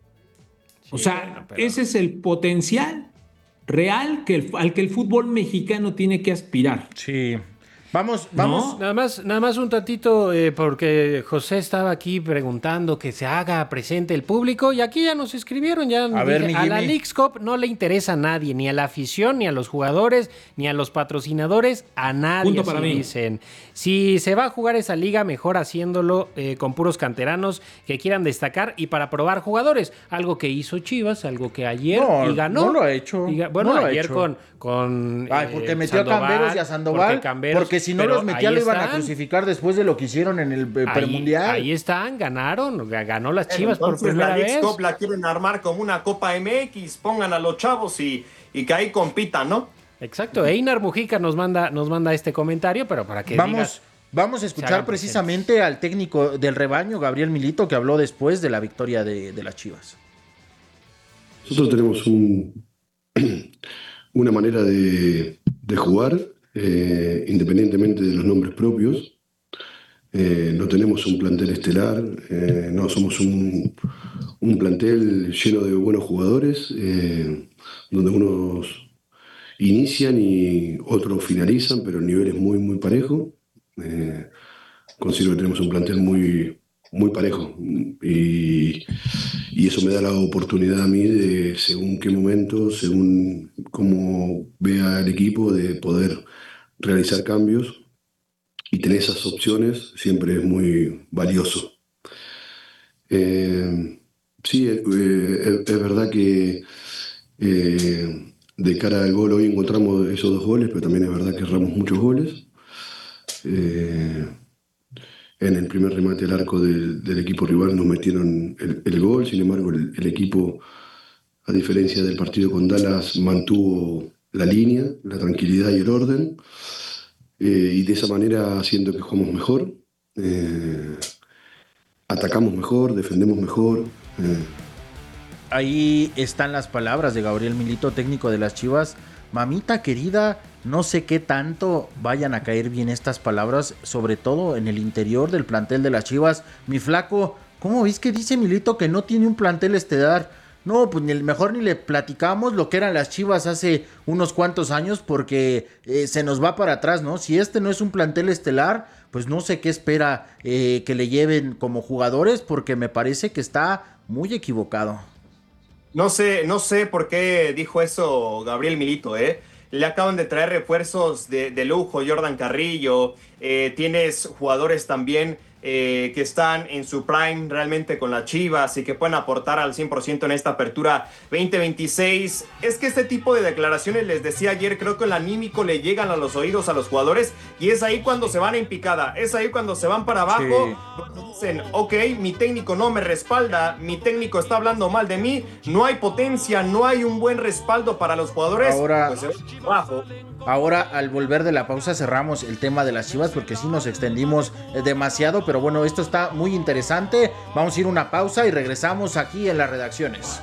Speaker 21: O sea,
Speaker 19: bueno, pero-
Speaker 21: ese es el potencial real que el- al que el fútbol mexicano tiene que aspirar.
Speaker 18: Sí. Vamos, vamos.
Speaker 21: ¿No?
Speaker 19: Nada más, nada más un tantito, eh, porque José estaba aquí preguntando que se haga presente el público y aquí ya nos escribieron, ya
Speaker 18: A ver, mi
Speaker 19: a la
Speaker 18: Jimmy.
Speaker 19: Leagues Cup no le interesa a nadie, ni a la afición, ni a los jugadores, ni a los patrocinadores, a nadie.
Speaker 21: Punto para
Speaker 19: así
Speaker 21: mí.
Speaker 19: dicen. Si se va a jugar esa liga, mejor haciéndolo eh, con puros canteranos que quieran destacar y para probar jugadores. Algo que hizo Chivas, algo que ayer
Speaker 18: No,
Speaker 19: y ganó.
Speaker 18: no lo ha hecho.
Speaker 19: Y ga- bueno,
Speaker 18: No lo ha
Speaker 19: ayer
Speaker 18: hecho.
Speaker 19: con, con
Speaker 18: Ay,
Speaker 19: eh,
Speaker 18: porque metió
Speaker 19: Sandoval,
Speaker 18: a Camberos y a Sandoval.
Speaker 19: porque Camberos-
Speaker 18: Porque si no
Speaker 19: pero
Speaker 18: los metía
Speaker 19: ahí
Speaker 18: lo iban a
Speaker 19: están.
Speaker 18: crucificar después de lo que hicieron en el eh,
Speaker 19: Ahí,
Speaker 18: premundial.
Speaker 19: ahí están, ganaron, ga- ganó las Chivas por
Speaker 20: Entonces,
Speaker 19: primera
Speaker 20: la Leagues
Speaker 19: vez.
Speaker 20: Cup la quieren armar como una Copa M X, pongan a los chavos y, y que ahí compitan, ¿no?
Speaker 19: Exacto, Einar Mujica nos manda, nos manda este comentario, pero para que
Speaker 18: Vamos,
Speaker 19: digas,
Speaker 18: vamos a
Speaker 19: se
Speaker 18: escuchar
Speaker 19: hagan
Speaker 18: precisamente al técnico del rebaño, Gabriel Milito, que habló después de la victoria de, de las Chivas.
Speaker 1: Nosotros tenemos un, una manera de, de jugar, eh, independientemente de los nombres propios. Eh, no tenemos un plantel estelar, eh, no somos un, un plantel lleno de buenos jugadores, eh, donde unos inician y otros finalizan, pero el nivel es muy, muy parejo. Eh, considero que tenemos un plantel muy, muy parejo y, y eso me da la oportunidad a mí de, según qué momento, según cómo vea el equipo, de poder realizar cambios y tener esas opciones siempre es muy valioso. Eh, sí, eh, es, es verdad que eh, de cara al gol hoy encontramos esos dos goles, pero también es verdad que erramos muchos goles. Eh, en el primer remate al arco del, del equipo rival nos metieron el, el gol, sin embargo el, el equipo, a diferencia del partido con Dallas, mantuvo la línea, la tranquilidad y el orden, eh, y de esa manera siento que jugamos mejor, eh, atacamos mejor, defendemos mejor. Eh.
Speaker 18: Ahí están las palabras de Gabriel Milito, técnico de las Chivas. Mamita querida, no sé qué tanto vayan a caer bien estas palabras, sobre todo en el interior del plantel de las Chivas. Mi flaco, ¿cómo ves que dice Milito que no tiene un plantel estelar? No, pues ni el mejor ni le platicamos lo que eran las Chivas hace unos cuantos años, porque eh, se nos va para atrás, ¿no? Si este no es un plantel estelar, pues no sé qué espera eh, que le lleven como jugadores, porque me parece que está muy equivocado.
Speaker 20: No sé, no sé por qué dijo eso Gabriel Milito, ¿eh? Le acaban de traer refuerzos de, de lujo, Jordan Carrillo, eh, tienes jugadores también eh, que están en su prime realmente con las Chivas y que pueden aportar al cien por ciento en esta apertura veinte veintiséis. Es que este tipo de declaraciones, les decía ayer, creo que el anímico le llegan a los oídos a los jugadores y es ahí cuando se van en picada, es ahí cuando se van para abajo, sí. Cuando dicen, ok, mi técnico no me respalda, mi técnico está hablando mal de mí, no hay potencia, no hay un buen respaldo para los jugadores.
Speaker 18: Ahora,
Speaker 20: pues se van abajo.
Speaker 18: Ahora, al volver de la pausa, cerramos el tema de las Chivas porque sí nos extendimos demasiado, pero bueno, esto está muy interesante. Vamos a ir a una pausa y regresamos aquí en las redacciones.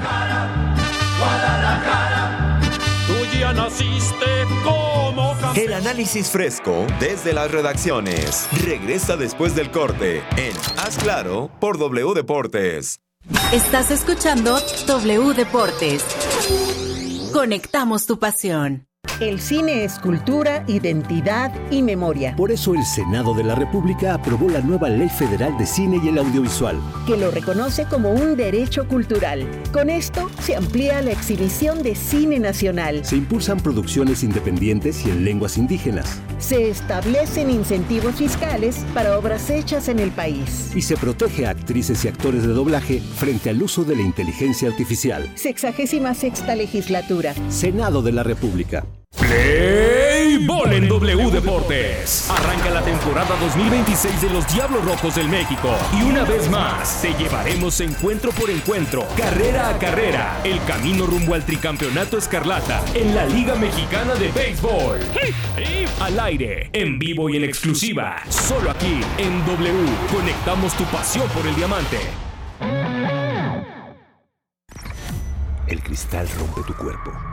Speaker 15: Tú ya naciste como campeón.
Speaker 16: El análisis fresco desde las redacciones regresa después del corte en Haz Claro por W Deportes.
Speaker 8: Estás escuchando W Deportes. Conectamos tu pasión.
Speaker 7: El cine es cultura, identidad y memoria.
Speaker 22: Por eso el Senado de la República aprobó la nueva Ley Federal de Cine y el Audiovisual,
Speaker 7: que lo reconoce como un derecho cultural. Con esto se amplía la exhibición de cine nacional.
Speaker 22: Se impulsan producciones independientes y en lenguas indígenas.
Speaker 7: Se establecen incentivos fiscales para obras hechas en el país.
Speaker 22: Y se protege a actrices y actores de doblaje frente al uso de la inteligencia artificial.
Speaker 7: Sexagésima sexta legislatura.
Speaker 22: Senado de la República.
Speaker 11: Play Ball en W Deportes. Arranca la temporada dos mil veintiséis de los Diablos Rojos del México. Y una vez más, te llevaremos encuentro por encuentro, carrera a carrera, el camino rumbo al tricampeonato escarlata en la Liga Mexicana de Béisbol. Al aire, en vivo y en exclusiva, solo aquí en W. Conectamos tu pasión por el diamante.
Speaker 22: El cristal rompe tu cuerpo,